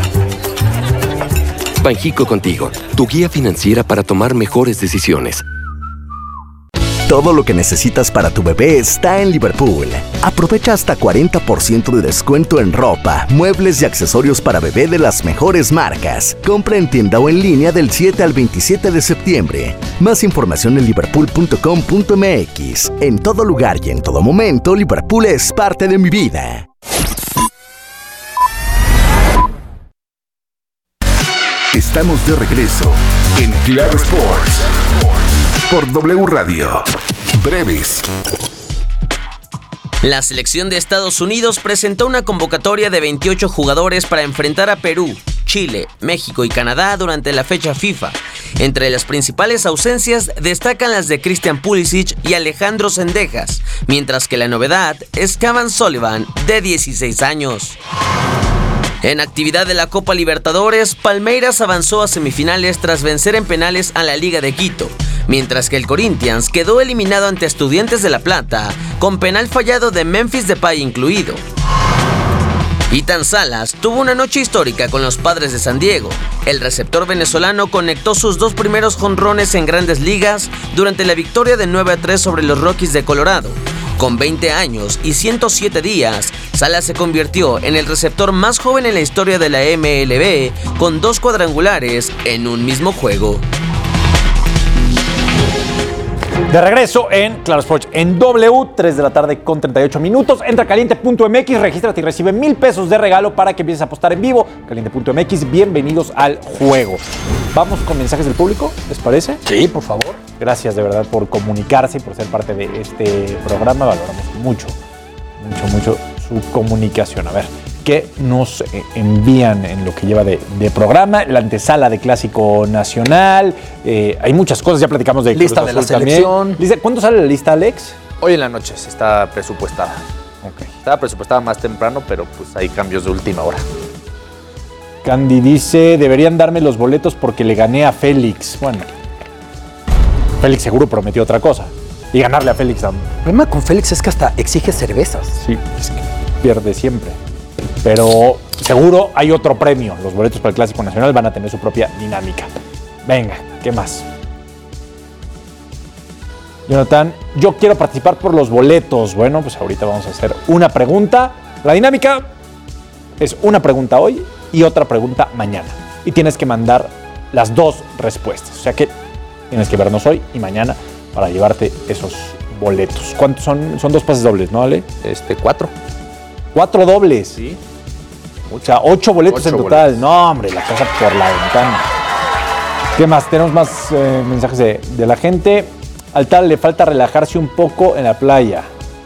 Banjico contigo, tu guía financiera para tomar mejores decisiones. Todo lo que necesitas para tu bebé está en Liverpool. Aprovecha hasta 40% de descuento en ropa, muebles y accesorios para bebé de las mejores marcas. Compra en tienda o en línea del 7 al 27 de septiembre. Más información en liverpool.com.mx. En todo lugar y en todo momento, Liverpool es parte de mi vida. Estamos de regreso en Claro Sports por W Radio. Breves. La selección de Estados Unidos presentó una convocatoria de 28 jugadores para enfrentar a Perú Chile, México y Canadá durante la fecha FIFA. Entre las principales ausencias destacan las de Christian Pulisic y Alejandro Zendejas, mientras que la novedad es Kevin Sullivan, de 16 años. En actividad de la Copa Libertadores, Palmeiras avanzó a semifinales tras vencer en penales a la Liga de Quito, mientras que el Corinthians quedó eliminado ante Estudiantes de La Plata, con penal fallado de Memphis Depay incluido. Ethan Salas tuvo una noche histórica con los Padres de San Diego. El receptor venezolano conectó sus 2 primeros jonrones en Grandes Ligas durante la victoria de 9-3 sobre los Rockies de Colorado. Con 20 años y 107 días, Salas se convirtió en el receptor más joven en la historia de la MLB, con 2 cuadrangulares en un mismo juego. De regreso en Claro Sports en W, 3 de la tarde con 38 minutos. Entra a caliente.mx, regístrate y recibe $1,000 de regalo para que empieces a apostar en vivo. Caliente.mx, bienvenidos al juego. Vamos con mensajes del público, ¿les parece? Sí, por favor. Gracias de verdad por comunicarse y por ser parte de este programa. Valoramos mucho su comunicación. A ver, ¿qué nos envían en lo que lleva de programa? La antesala de Clásico Nacional. Hay muchas cosas, ya platicamos de lista Cruz de la Azul también. selección. ¿Cuándo sale la lista, Alex? Hoy en la noche se está presupuestada. Okay. Estaba presupuestada más temprano, pero pues hay cambios de última hora. Candy dice, deberían darme los boletos porque le gané a Félix. Bueno, Félix seguro prometió otra cosa. Y ganarle a Félix también. El problema con Félix es que hasta exige cervezas. Sí, es que pierde siempre. Pero seguro hay otro premio. Los boletos para el Clásico Nacional van a tener su propia dinámica. Venga, ¿qué más? Jonathan, yo quiero participar por los boletos. Bueno, pues ahorita vamos a hacer una pregunta. La dinámica es una pregunta hoy y otra pregunta mañana. Y tienes que mandar las 2 respuestas. O sea que tienes que vernos hoy y mañana para llevarte esos boletos. ¿Cuántos son? Son 2 pases dobles, ¿no, Ale? 4. 4 dobles. Sí. O sea, 8 boletos en total. Boletos. No, hombre, la casa por la ventana. ¿Qué más? Tenemos más mensajes de la gente. Al tal le falta relajarse un poco en la playa.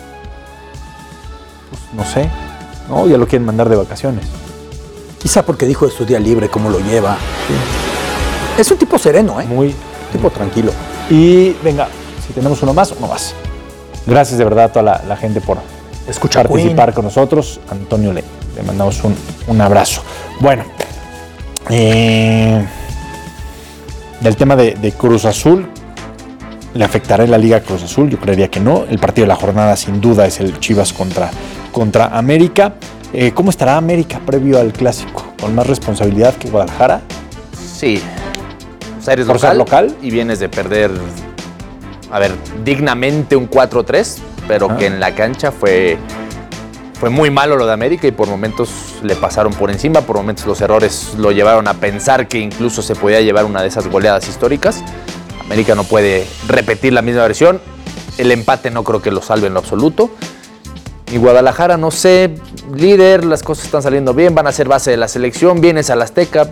Pues no sé. No, ya lo quieren mandar de vacaciones. Quizá porque dijo de su día libre, cómo lo lleva. Sí. Es un tipo sereno, ¿eh? Muy. Tipo tranquilo. Y venga, si tenemos uno más. Gracias de verdad a toda la gente por escuchar participar con nosotros. Antonio, le mandamos un abrazo. Bueno, del tema de Cruz Azul, ¿le afectará en la Liga Cruz Azul? Yo creería que no. El partido de la jornada sin duda es el Chivas contra América. ¿Cómo estará América previo al Clásico? ¿Con más responsabilidad que Guadalajara? Sí. O sea, eres ¿Por ser local? Y vienes de perder, dignamente un 4-3, pero que en la cancha fue muy malo lo de América y por momentos le pasaron por encima, por momentos los errores lo llevaron a pensar que incluso se podía llevar una de esas goleadas históricas. América no puede repetir la misma versión, el empate no creo que lo salve en lo absoluto. Y Guadalajara, no sé, líder, las cosas están saliendo bien, van a ser base de la selección, vienes al Azteca,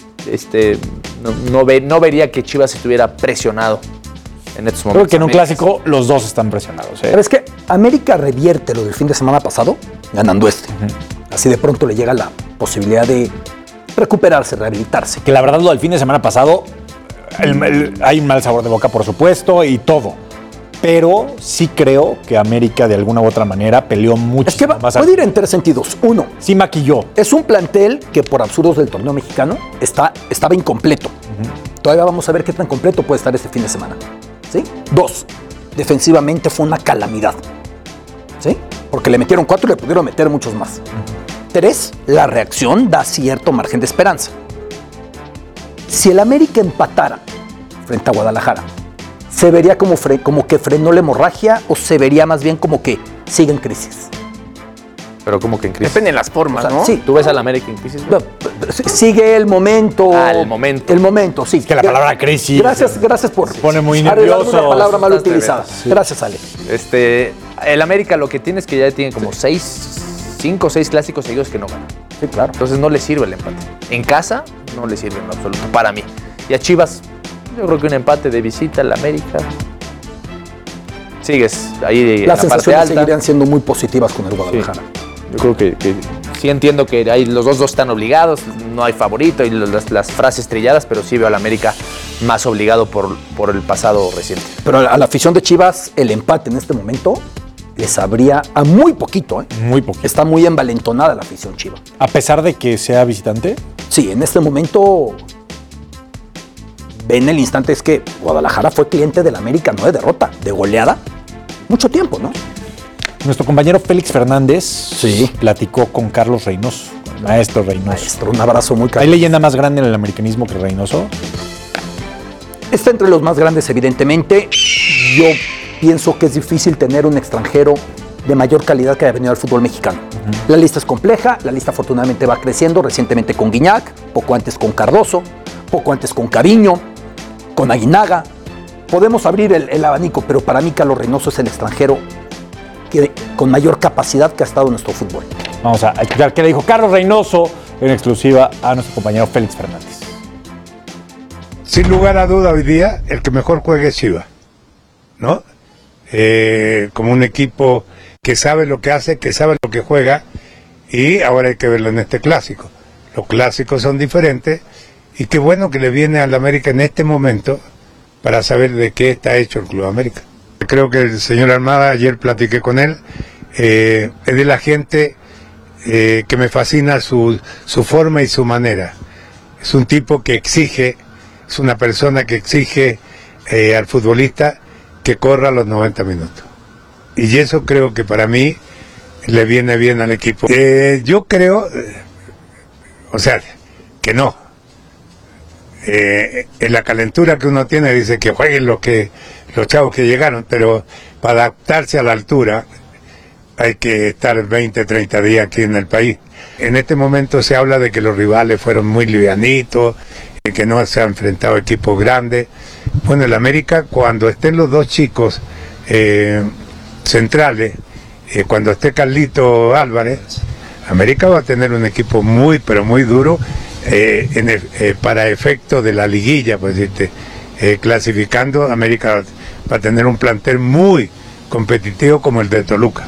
no vería que Chivas estuviera presionado en estos momentos. Creo que en un clásico los dos están presionados. Pero es que América revierte lo del fin de semana pasado ganando Así de pronto le llega la posibilidad de recuperarse, rehabilitarse. Que la verdad lo del fin de semana pasado, hay un mal sabor de boca por supuesto y todo. Pero sí creo que América de alguna u otra manera peleó mucho. Es que puede ir en 3 sentidos. Uno, sí maquilló. Es un plantel que por absurdos del torneo mexicano estaba incompleto. Todavía vamos a ver qué tan completo puede estar este fin de semana. ¿Sí? 2, defensivamente fue una calamidad. ¿Sí? Porque le metieron 4 y le pudieron meter muchos más. 3, la reacción da cierto margen de esperanza. Si el América empatara frente a Guadalajara, ¿se vería como que frenó la hemorragia o se vería más bien como que sigue en crisis? Pero como que en crisis. Depende de las formas, ¿no? Sí. ¿Tú ves al América en crisis? No, sigue el momento. El momento. El momento, sí. Es que la palabra crisis. Gracias por. Se pone muy nervioso. Una palabra mal utilizada. Sí. Gracias, Ale. El América lo que tiene es que ya tiene como 5 o 6 clásicos seguidos que no ganan. Sí, claro. Entonces no le sirve el empate. En casa no le sirve en lo absoluto, para mí. Y a Chivas, yo creo que un empate de visita al América. Sigues ahí en la parte alta. Las sensaciones seguirían siendo muy positivas con el Guadalajara. Sí. Yo creo que sí entiendo que ahí los dos están obligados, no hay favorito y las frases trilladas, pero sí veo al América más obligado por el pasado reciente. Pero a la afición de Chivas, el empate en este momento les habría a muy poquito, ¿eh? Muy poquito. Está muy envalentonada la afición chiva. A pesar de que sea visitante. Sí, en este momento ven el instante, es que Guadalajara fue cliente del América, no de derrota, de goleada, mucho tiempo, ¿no? Nuestro compañero Félix Fernández platicó con Carlos Reynoso, el maestro Reynoso. Maestro, un abrazo muy caro. ¿Hay leyenda más grande en el americanismo que Reynoso? Está entre los más grandes, evidentemente. Yo pienso que es difícil tener un extranjero de mayor calidad que haya venido al fútbol mexicano. La lista es compleja, la lista afortunadamente va creciendo, recientemente con Guiñac, poco antes con Cardoso, poco antes con Caviño, con Aguinaga. Podemos abrir el abanico, pero para mí Carlos Reynoso es el extranjero con mayor capacidad que ha estado en nuestro fútbol. Vamos a escuchar qué le dijo Carlos Reynoso en exclusiva a nuestro compañero Félix Fernández. Sin lugar a duda, hoy día el que mejor juega es Chivas, ¿no? Como un equipo que sabe lo que hace, que sabe lo que juega, y ahora hay que verlo en este clásico. Los clásicos son diferentes, y qué bueno que le viene al América en este momento para saber de qué está hecho el Club América. Creo que el señor Almada, ayer platiqué con él, es de la gente que me fascina su forma y su manera. Es un tipo que exige, es una persona que exige al futbolista que corra los 90 minutos. Y eso creo que para mí le viene bien al equipo. Yo creo, o sea, que no. En la calentura que uno tiene dice que jueguen los chavos que llegaron, pero para adaptarse a la altura hay que estar 20, 30 días aquí en el país. En este momento se habla de que los rivales fueron muy livianitos, que no se han enfrentado equipos grandes. Bueno, el América, cuando estén los dos chicos centrales, cuando esté Carlito Álvarez, América va a tener un equipo muy, pero muy duro para efecto de la liguilla, pues clasificando, América va a tener un plantel muy competitivo como el de Toluca.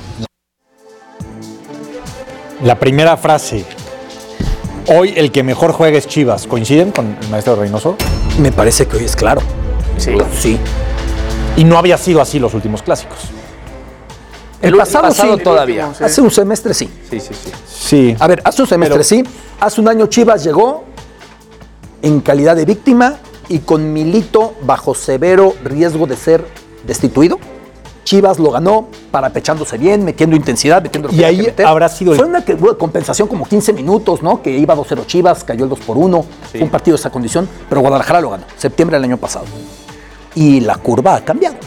La primera frase. Hoy el que mejor juega es Chivas. ¿Coinciden con el maestro Reynoso? Me parece que hoy es claro. Sí. Y no había sido así los últimos clásicos. El pasado sí, todavía. Hace un semestre sí. Sí. A ver, hace un semestre sí. Hace un año Chivas llegó en calidad de víctima y con Milito bajo severo riesgo de ser destituido. Chivas lo ganó parapechándose bien, metiendo intensidad, metiendo... Y ahí habrá sido... Fue una compensación como 15 minutos, ¿no? Que iba 2-0 Chivas, cayó el 2-1. Fue un partido de esa condición, pero Guadalajara lo ganó, septiembre del año pasado. Y la curva ha cambiado.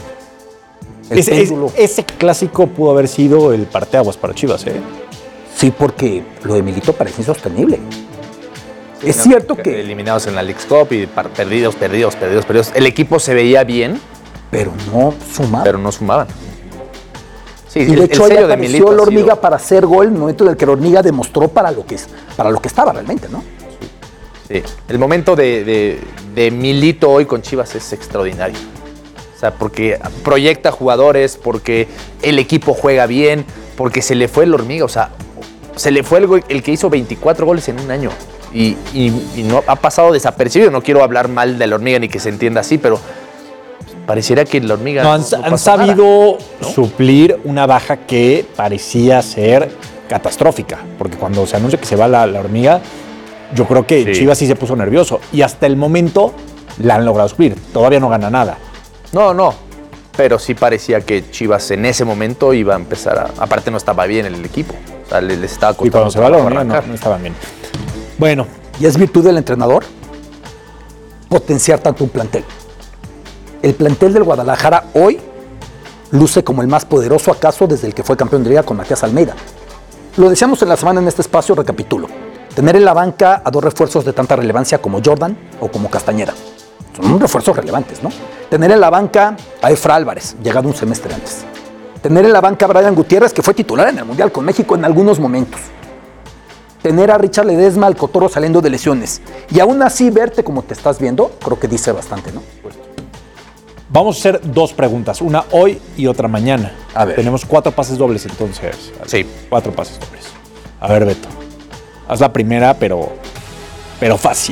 Ese clásico pudo haber sido el parteaguas para Chivas, ¿eh? Sí, porque lo de Milito parece insostenible. Es cierto que... Eliminados en la Leagues Cup y perdidos. El equipo se veía bien, pero no sumaban. Sí, y de hecho ahí apareció la hormiga para hacer gol en el momento en el que la hormiga demostró para lo que estaba realmente, ¿no? Sí. El momento de Milito hoy con Chivas es extraordinario. O sea, porque proyecta jugadores, porque el equipo juega bien, porque se le fue la hormiga. O sea, se le fue el que hizo 24 goles en un año. Y no ha pasado desapercibido. No quiero hablar mal de la hormiga ni que se entienda así, pero pareciera que la hormiga han sabido suplir una baja que parecía ser catastrófica, porque cuando se anuncia que se va la hormiga, yo creo que Chivas sí se puso nervioso y hasta el momento la han logrado suplir. Todavía no gana nada. No, pero sí parecía que Chivas en ese momento iba a empezar a... Aparte no estaba bien el equipo, o sea, les estaba costando. Y cuando se va la hormiga no estaban bien. Bueno. ¿Y es virtud del entrenador potenciar tanto un plantel? El plantel del Guadalajara hoy luce como el más poderoso acaso desde el que fue campeón de liga con Matías Almeida. Lo decíamos en la semana en este espacio, recapitulo. Tener en la banca a dos refuerzos de tanta relevancia como Jordan o como Castañeda. Son refuerzos relevantes, ¿no? Tener en la banca a Efra Álvarez, llegado un semestre antes. Tener en la banca a Brian Gutiérrez, que fue titular en el Mundial con México en algunos momentos. Tener a Richard Ledesma, al Cotorro saliendo de lesiones. Y aún así verte como te estás viendo, creo que dice bastante, ¿no? Vamos a hacer dos preguntas, una hoy y otra mañana. A ver. Tenemos 4 pases dobles entonces. Sí. 4 pases dobles. A ver, Beto. haz la primera, pero fácil.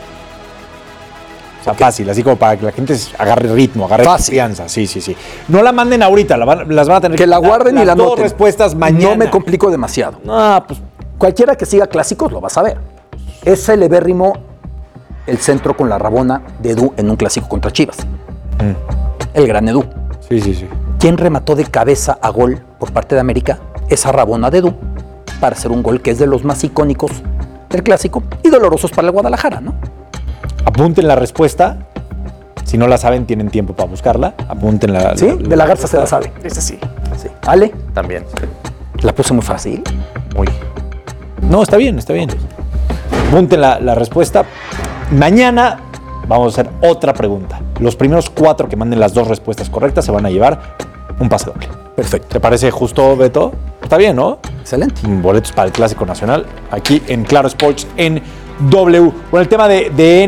O sea, fácil, así como para que la gente agarre ritmo, agarre confianza. Sí. No la manden ahorita, las van a tener que la guarden y la anoten. 2 respuestas mañana. No me complico demasiado. No, pues cualquiera que siga clásicos lo va a saber. Es celebérrimo el centro con la rabona de Edu en un clásico contra Chivas. El gran Edu. Sí. ¿Quién remató de cabeza a gol por parte de América? Esa rabona de Edu para hacer un gol que es de los más icónicos del clásico y dolorosos para el Guadalajara, ¿no? Apunten la respuesta. Si no la saben, tienen tiempo para buscarla. Apunten la. Sí, de la Garza se la sabe. Es así. Sí. ¿Ale? También. La puse muy fácil. Muy. No, está bien. Apunten la respuesta. Mañana vamos a hacer otra pregunta. Los primeros 4 que manden las 2 respuestas correctas se van a llevar un pase doble. Perfecto. ¿Te parece justo, Beto? Está bien, ¿no? Excelente. Boletos para el Clásico Nacional aquí en Claro Sports en W. Bueno, el tema de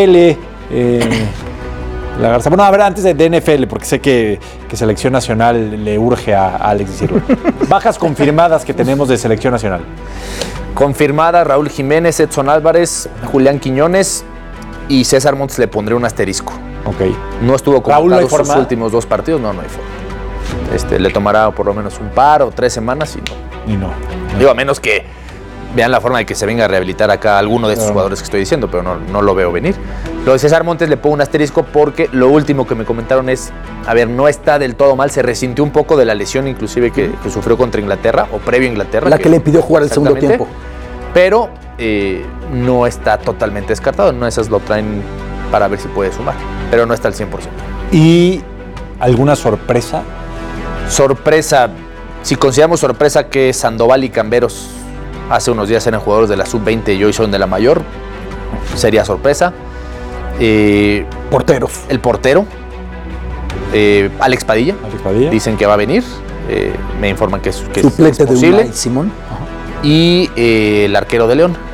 NFL, la Garza. Bueno, a ver, antes de NFL, porque sé que Selección Nacional le urge a Alex decirlo. Bajas confirmadas que tenemos de Selección Nacional. Confirmada Raúl Jiménez, Edson Álvarez, Julián Quiñones y César Montes le pondré un asterisco. Ok. No estuvo convocado sus forma? últimos 2 partidos, no hay forma. Le tomará por lo menos un par o 3 semanas y no. Digo, a menos que vean la forma de que se venga a rehabilitar acá alguno de estos jugadores que estoy diciendo, pero no lo veo venir. Lo de César Montes le pongo un asterisco porque lo último que me comentaron es, no está del todo mal, se resintió un poco de la lesión inclusive que sufrió contra Inglaterra o previo a Inglaterra. La que le impidió jugar el segundo tiempo. Pero no está totalmente descartado, en una de esas lo traen para ver si puede sumar, pero no está al 100%. ¿Y alguna sorpresa? Sorpresa, si consideramos sorpresa que Sandoval y Camberos hace unos días eran jugadores de la sub-20 y hoy son de la mayor, sería sorpresa. Porteros. El portero, Alex Padilla. Dicen que va a venir, me informan que es suplente posible. De Unai Simón. Y el arquero de León.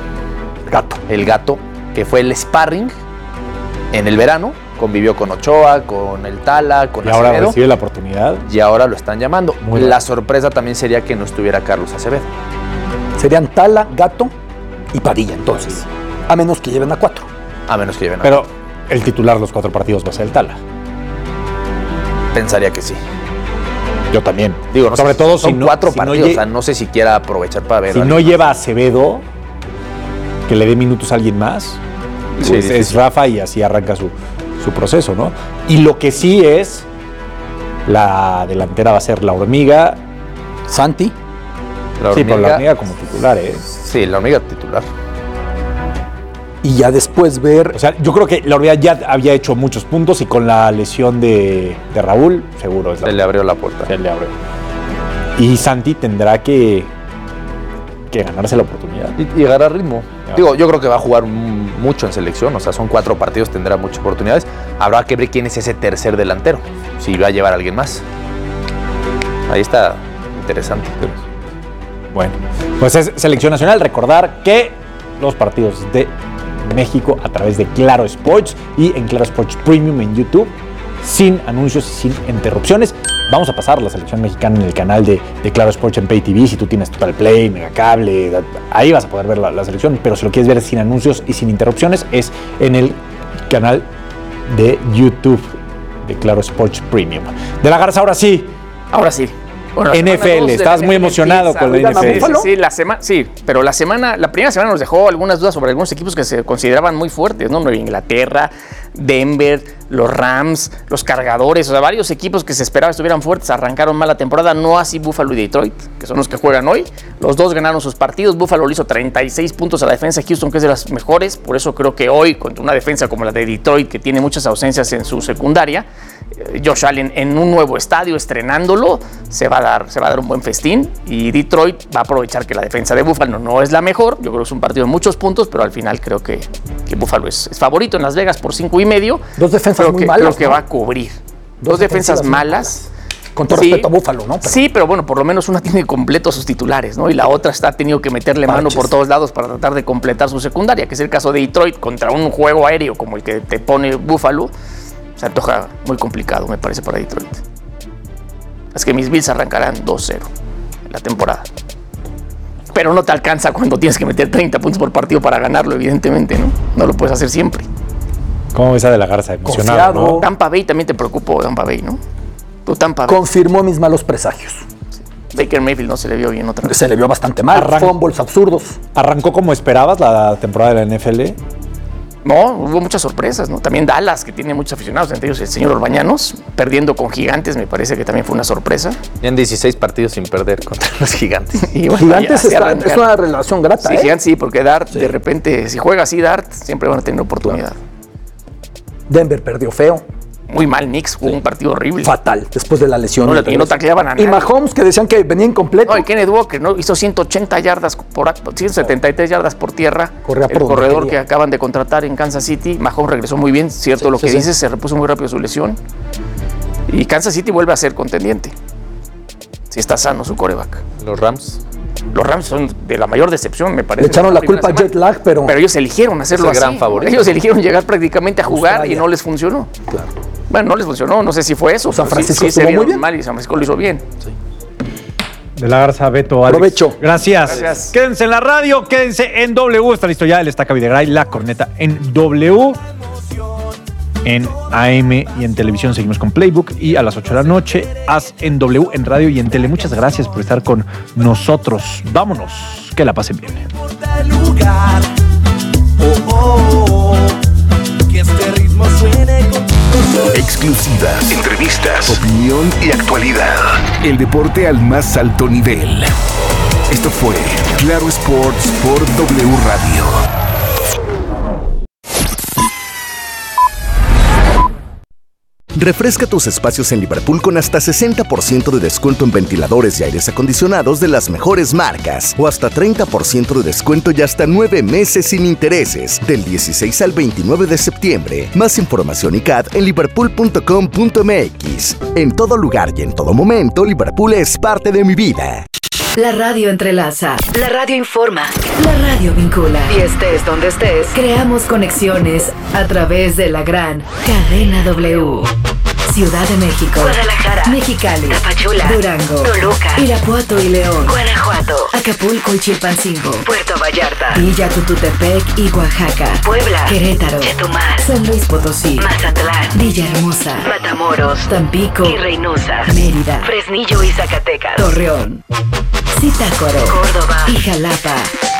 El Gato, que fue el sparring en el verano. Convivió con Ochoa, con el Tala, con Acevedo. Y ahora recibe la oportunidad. Y ahora lo están llamando. La sorpresa también sería que no estuviera Carlos Acevedo. Serían Tala, Gato y Padilla, entonces. A menos que lleven a 4. Pero el titular los 4 partidos va a ser el Tala. Pensaría que sí. Yo también. Digo, no sobre sé, todo son 4 partidos, o sea, no sé si quiera aprovechar para ver. Si no lleva a Acevedo, que le dé minutos a alguien más, pues es Rafa y así arranca su proceso, ¿no? Y lo que sí es, la delantera va a ser La Hormiga. Santi. Sí, pero La Hormiga como titular, Sí, La Hormiga titular. Y ya después ver... O sea, yo creo que La Hormiga ya había hecho muchos puntos y con la lesión de Raúl, seguro. Se le abrió la puerta. Se le abrió. Y Santi tendrá que ganarse la oportunidad. Y agarrar ritmo. Digo, yo creo que va a jugar mucho en selección, o sea, son 4 partidos, tendrá muchas oportunidades. Habrá que ver quién es ese tercer delantero, si va a llevar a alguien más. Ahí está interesante. Bueno, pues es Selección Nacional. Recordar que los partidos de México a través de Claro Sports y en Claro Sports Premium en YouTube, sin anuncios y sin interrupciones. Vamos a pasar la selección mexicana en el canal de Claro Sports en Pay TV. Si tú tienes Total Play, Megacable, ahí vas a poder ver la selección. Pero si lo quieres ver sin anuncios y sin interrupciones, es en el canal de YouTube de Claro Sports Premium. De la Garza, ahora sí. Bueno, NFL, estabas muy emocionado con la NFL. Sí, pero la primera semana nos dejó algunas dudas sobre algunos equipos que se consideraban muy fuertes, ¿no? Nueva Inglaterra, Denver, los Rams, los Cargadores, o sea, varios equipos que se esperaba estuvieran fuertes, arrancaron mal la temporada, no así Buffalo y Detroit, que son los que juegan hoy. Los dos ganaron sus partidos, Buffalo le hizo 36 puntos a la defensa de Houston, que es de las mejores, por eso creo que hoy, contra una defensa como la de Detroit, que tiene muchas ausencias en su secundaria, Josh Allen en un nuevo estadio, estrenándolo, se va a dar un buen festín, y Detroit va a aprovechar que la defensa de Buffalo no es la mejor. Yo creo que es un partido de muchos puntos, pero al final creo que Buffalo es favorito en Las Vegas por 5.5. Dos defensas muy malas, creo que va a cubrir. Dos defensas malas. Con todo respeto a Buffalo, ¿no? Sí, pero bueno, por lo menos una tiene completo sus titulares, ¿no? Y la otra ha tenido que meterle mano por todos lados para tratar de completar su secundaria, que es el caso de Detroit contra un juego aéreo como el que te pone Buffalo. Se antoja muy complicado, me parece, para Detroit. Es que mis Bills arrancarán 2-0 en la temporada. Pero no te alcanza cuando tienes que meter 30 puntos por partido para ganarlo, evidentemente, ¿no? No lo puedes hacer siempre. ¿Cómo ves a De la Garza? Emocionado, ¿no? Tampa Bay también te preocupó, Tampa Bay, ¿no? Tu Tampa Bay. Confirmó mis malos presagios. Baker Mayfield no se le vio bien otra vez. Se le vio bastante mal. Fumbles absurdos. ¿Arrancó como esperabas la temporada de la NFL? No, hubo muchas sorpresas, ¿no? También Dallas, que tiene muchos aficionados, entre ellos el señor Orbañanos, perdiendo con Gigantes, me parece que también fue una sorpresa. Tienen 16 partidos sin perder contra los Gigantes. Y bueno, Gigantes es una relación grata, Sí, Gigantes sí, porque Dart, de repente, si juega así Dart, siempre van a tener oportunidad. Denver perdió feo. Muy mal Knicks, jugó un partido horrible. Fatal, después de la lesión. Y no tacleaban a nadie. Y Mahomes, que decían que venía incompleto. No, y Kenneth Walker, ¿no? Hizo 180 yardas 173 yardas por tierra. Corría por el corredor que acaban de contratar en Kansas City. Mahomes regresó muy bien, cierto lo que dices, se repuso muy rápido su lesión. Y Kansas City vuelve a ser contendiente. Si está sano su quarterback. Los Rams son de la mayor decepción, me parece. Le echaron la culpa a jet lag, pero ellos eligieron hacerlo así. Gran favorito. Ellos eligieron llegar prácticamente a jugar Australia. Y no les funcionó. Claro. Bueno, no les funcionó, no sé si fue eso. San Francisco sí se muy bien. Mal y San Francisco lo hizo bien. Sí. De la Garza, Beto, Alex. Provecho. Gracias. Quédense en la radio, quédense en W. Está listo ya el Estaca Videgaray, la corneta en W. En AM y en televisión seguimos con Playbook. Y a las 8 de la noche, haz en W, en radio y en tele. Muchas gracias por estar con nosotros. Vámonos, que la pasen bien. Que este ritmo suene con... Exclusivas, entrevistas, opinión y actualidad. El deporte al más alto nivel. Esto fue Claro Sports por W Radio. Refresca tus espacios en Liverpool con hasta 60% de descuento en ventiladores y aires acondicionados de las mejores marcas o hasta 30% de descuento y hasta 9 meses sin intereses del 16 al 29 de septiembre. Más información y CAD en liverpool.com.mx. En todo lugar y en todo momento, Liverpool es parte de mi vida. La radio entrelaza, la radio informa, la radio vincula. Y estés donde estés, creamos conexiones a través de la gran Cadena W. Ciudad de México, Guadalajara, Mexicali, Tapachula, Durango, Toluca, Irapuato y León, Guanajuato, Acapulco y Chilpancingo, Puerto Vallarta, Villa Tututepec y Oaxaca, Puebla, Querétaro, Chetumal, San Luis Potosí, Mazatlán, Villahermosa, Matamoros, Tampico y Reynosa, Mérida, Fresnillo y Zacatecas, Torreón, Zitácuaro, Córdoba y Jalapa.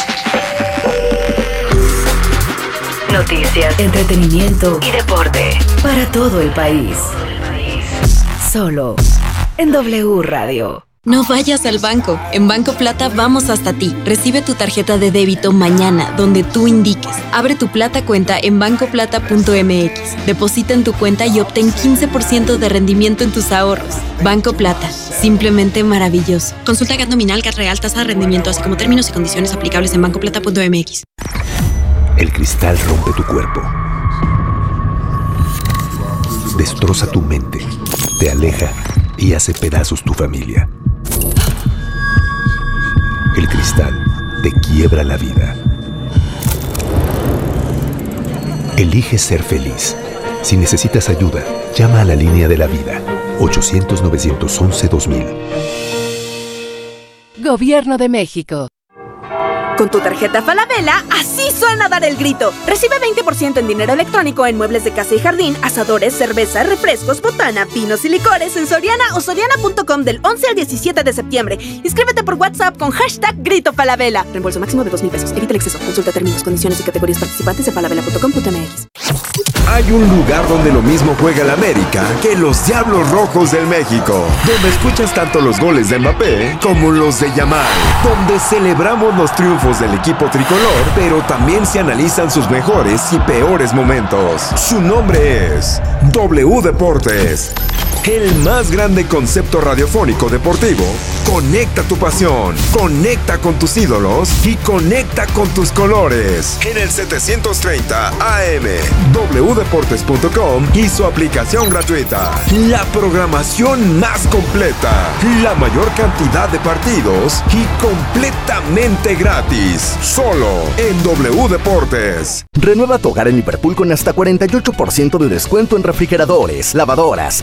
Noticias, entretenimiento y deporte para todo el país. Solo en W Radio. No vayas al banco. En Banco Plata vamos hasta ti. Recibe tu tarjeta de débito mañana, donde tú indiques. Abre tu Plata cuenta en bancoplata.mx. Deposita en tu cuenta y obtén 15% de rendimiento en tus ahorros. Banco Plata. Simplemente maravilloso. Consulta GAT nominal, GAT real, tasa de rendimiento, así como términos y condiciones aplicables en bancoplata.mx. El cristal rompe tu cuerpo. Destroza tu mente. Te aleja y hace pedazos tu familia. El cristal te quiebra la vida. Elige ser feliz. Si necesitas ayuda, llama a la línea de la vida. 800-911-2000. Gobierno de México. Con tu tarjeta Falabella, así suena dar el grito. Recibe 20% en dinero electrónico en muebles de casa y jardín, asadores, cerveza, refrescos, botana, vinos y licores en Soriana o soriana.com del 11 al 17 de septiembre. Inscríbete por WhatsApp con #GritoFalabella. Reembolso máximo de 2,000 pesos. Evita el exceso. Consulta términos, condiciones y categorías participantes en falabella.com.mx. Hay un lugar donde lo mismo juega el América que los Diablos Rojos del México, donde escuchas tanto los goles de Mbappé como los de Yamal, donde celebramos los triunfos del equipo tricolor, pero también se analizan sus mejores y peores momentos. Su nombre es W Deportes. El más grande concepto radiofónico deportivo. Conecta tu pasión, conecta con tus ídolos y conecta con tus colores. En el 730 AM, wdeportes.com y su aplicación gratuita. La programación más completa, la mayor cantidad de partidos y completamente gratis. Solo en W Deportes. Renueva tu hogar en Liverpool con hasta 48% de descuento en refrigeradores, lavadoras, estufas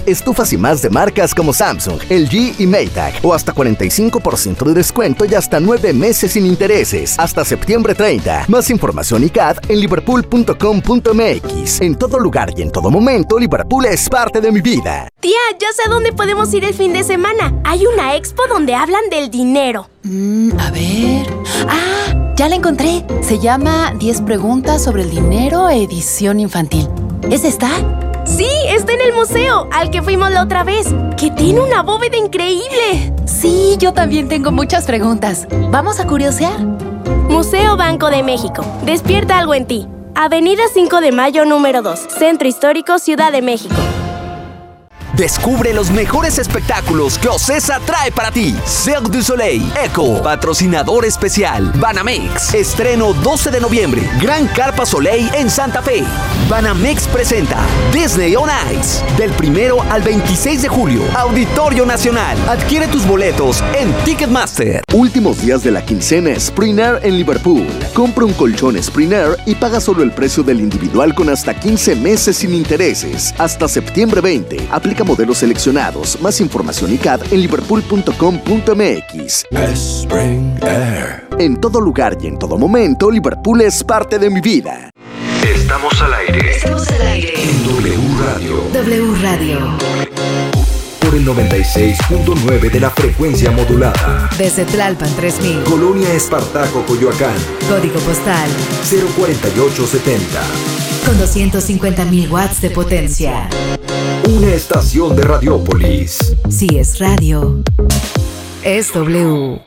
y más de marcas como Samsung, LG y Maytag, o hasta 45% de descuento y hasta 9 meses sin intereses, hasta septiembre 30. Más información y CAD en liverpool.com.mx. En todo lugar y en todo momento, Liverpool es parte de mi vida. Tía, ya sé a dónde podemos ir el fin de semana. Hay una expo donde hablan del dinero. A ver... ¡Ah! Ya la encontré. Se llama 10 preguntas sobre el dinero, edición infantil. ¿Es esta? Sí, está en el museo, al que fuimos la otra vez, que tiene una bóveda increíble. Sí, yo también tengo muchas preguntas. ¿Vamos a curiosear? Museo Banco de México. Despierta algo en ti. Avenida 5 de Mayo, número 2. Centro Histórico, Ciudad de México. Descubre los mejores espectáculos que Ocesa trae para ti. Cirque du Soleil, Echo, patrocinador especial, Banamex. Estreno 12 de noviembre, Gran Carpa Soleil en Santa Fe. Banamex presenta Disney on Ice. Del 1 al 26 de julio, Auditorio Nacional. Adquiere tus boletos en Ticketmaster. Últimos días de la quincena Sprint en Liverpool. Compra un colchón Sprint y paga solo el precio del individual con hasta 15 meses sin intereses. Hasta septiembre 20. Aplica modelos seleccionados. Más información y CAD en liverpool.com.mx. Spring Air. En todo lugar y en todo momento, Liverpool es parte de mi vida. Estamos al aire. Estamos al aire. En W Radio. W Radio. Por el 96.9 de la frecuencia modulada. Desde Tlalpan 3000. Colonia Espartaco, Coyoacán. Código postal 04870. con 250.000 watts de potencia. Una estación de Radiópolis. Si es radio, es W.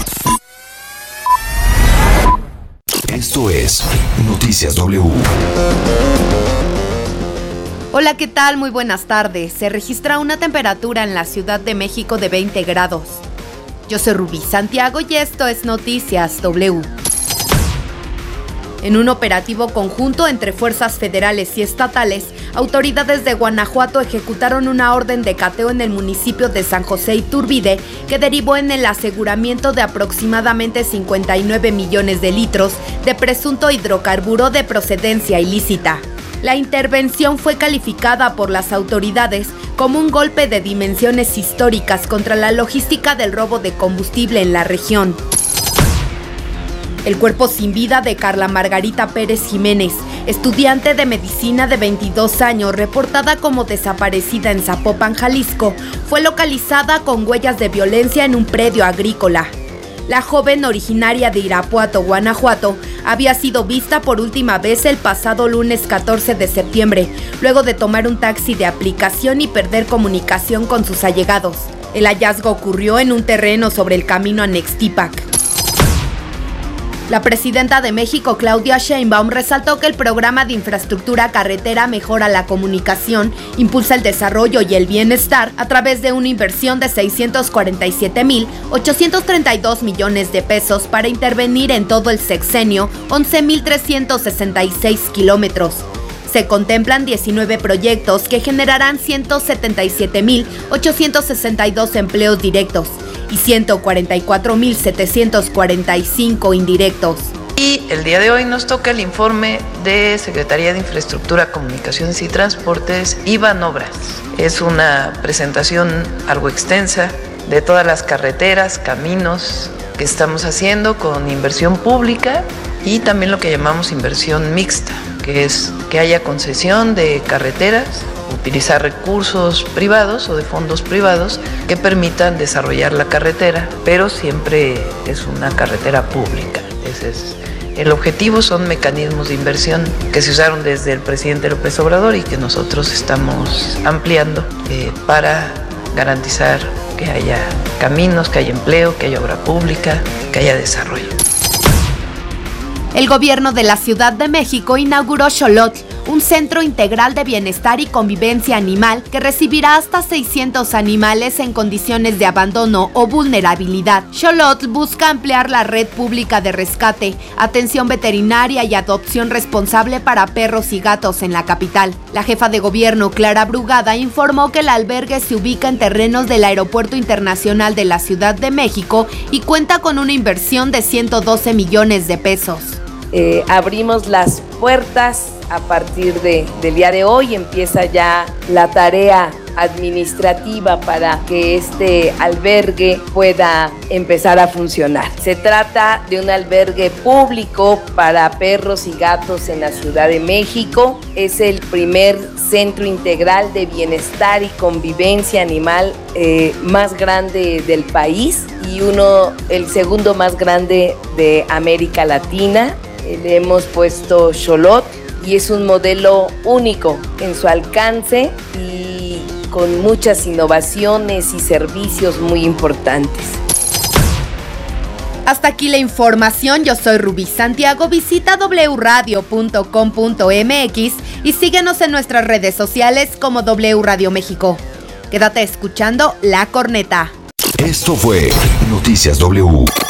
Esto es Noticias W. Hola, ¿qué tal? Muy buenas tardes. Se registra una temperatura en la Ciudad de México de 20 grados. Yo soy Rubí Santiago y esto es Noticias W. En un operativo conjunto entre fuerzas federales y estatales, autoridades de Guanajuato ejecutaron una orden de cateo en el municipio de San José Iturbide que derivó en el aseguramiento de aproximadamente 59 millones de litros de presunto hidrocarburo de procedencia ilícita. La intervención fue calificada por las autoridades como un golpe de dimensiones históricas contra la logística del robo de combustible en la región. El cuerpo sin vida de Carla Margarita Pérez Jiménez, estudiante de medicina de 22 años, reportada como desaparecida en Zapopan, Jalisco, fue localizada con huellas de violencia en un predio agrícola. La joven, originaria de Irapuato, Guanajuato, había sido vista por última vez el pasado lunes 14 de septiembre, luego de tomar un taxi de aplicación y perder comunicación con sus allegados. El hallazgo ocurrió en un terreno sobre el camino a Nextipac. La presidenta de México, Claudia Sheinbaum, resaltó que el programa de infraestructura carretera mejora la comunicación, impulsa el desarrollo y el bienestar a través de una inversión de 647.832 millones de pesos para intervenir en todo el sexenio 11.366 kilómetros. Se contemplan 19 proyectos que generarán 177.862 empleos directos y 144.745 indirectos. Y el día de hoy nos toca el informe de Secretaría de Infraestructura, Comunicaciones y Transportes y Banobras. Es una presentación algo extensa de todas las carreteras, caminos que estamos haciendo con inversión pública y también lo que llamamos inversión mixta, que es que haya concesión de carreteras, utilizar recursos privados o de fondos privados que permitan desarrollar la carretera, pero siempre es una carretera pública. Ese es el objetivo. Son mecanismos de inversión que se usaron desde el presidente López Obrador y que nosotros estamos ampliando para garantizar que haya caminos, que haya empleo, que haya obra pública, que haya desarrollo. El gobierno de la Ciudad de México inauguró Xolotl, un centro integral de bienestar y convivencia animal que recibirá hasta 600 animales en condiciones de abandono o vulnerabilidad. Xolotl busca ampliar la red pública de rescate, atención veterinaria y adopción responsable para perros y gatos en la capital. La jefa de gobierno, Clara Brugada, informó que el albergue se ubica en terrenos del Aeropuerto Internacional de la Ciudad de México y cuenta con una inversión de 112 millones de pesos. Abrimos las puertas a partir del día de hoy. Empieza ya la tarea administrativa para que este albergue pueda empezar a funcionar. Se trata de un albergue público para perros y gatos en la Ciudad de México. Es el primer centro integral de bienestar y convivencia animal más grande del país y el segundo más grande de América Latina. Le hemos puesto Xolotl y es un modelo único en su alcance y con muchas innovaciones y servicios muy importantes. Hasta aquí la información, yo soy Rubí Santiago, visita wradio.com.mx y síguenos en nuestras redes sociales como W Radio México. Quédate escuchando La Corneta. Esto fue Noticias W.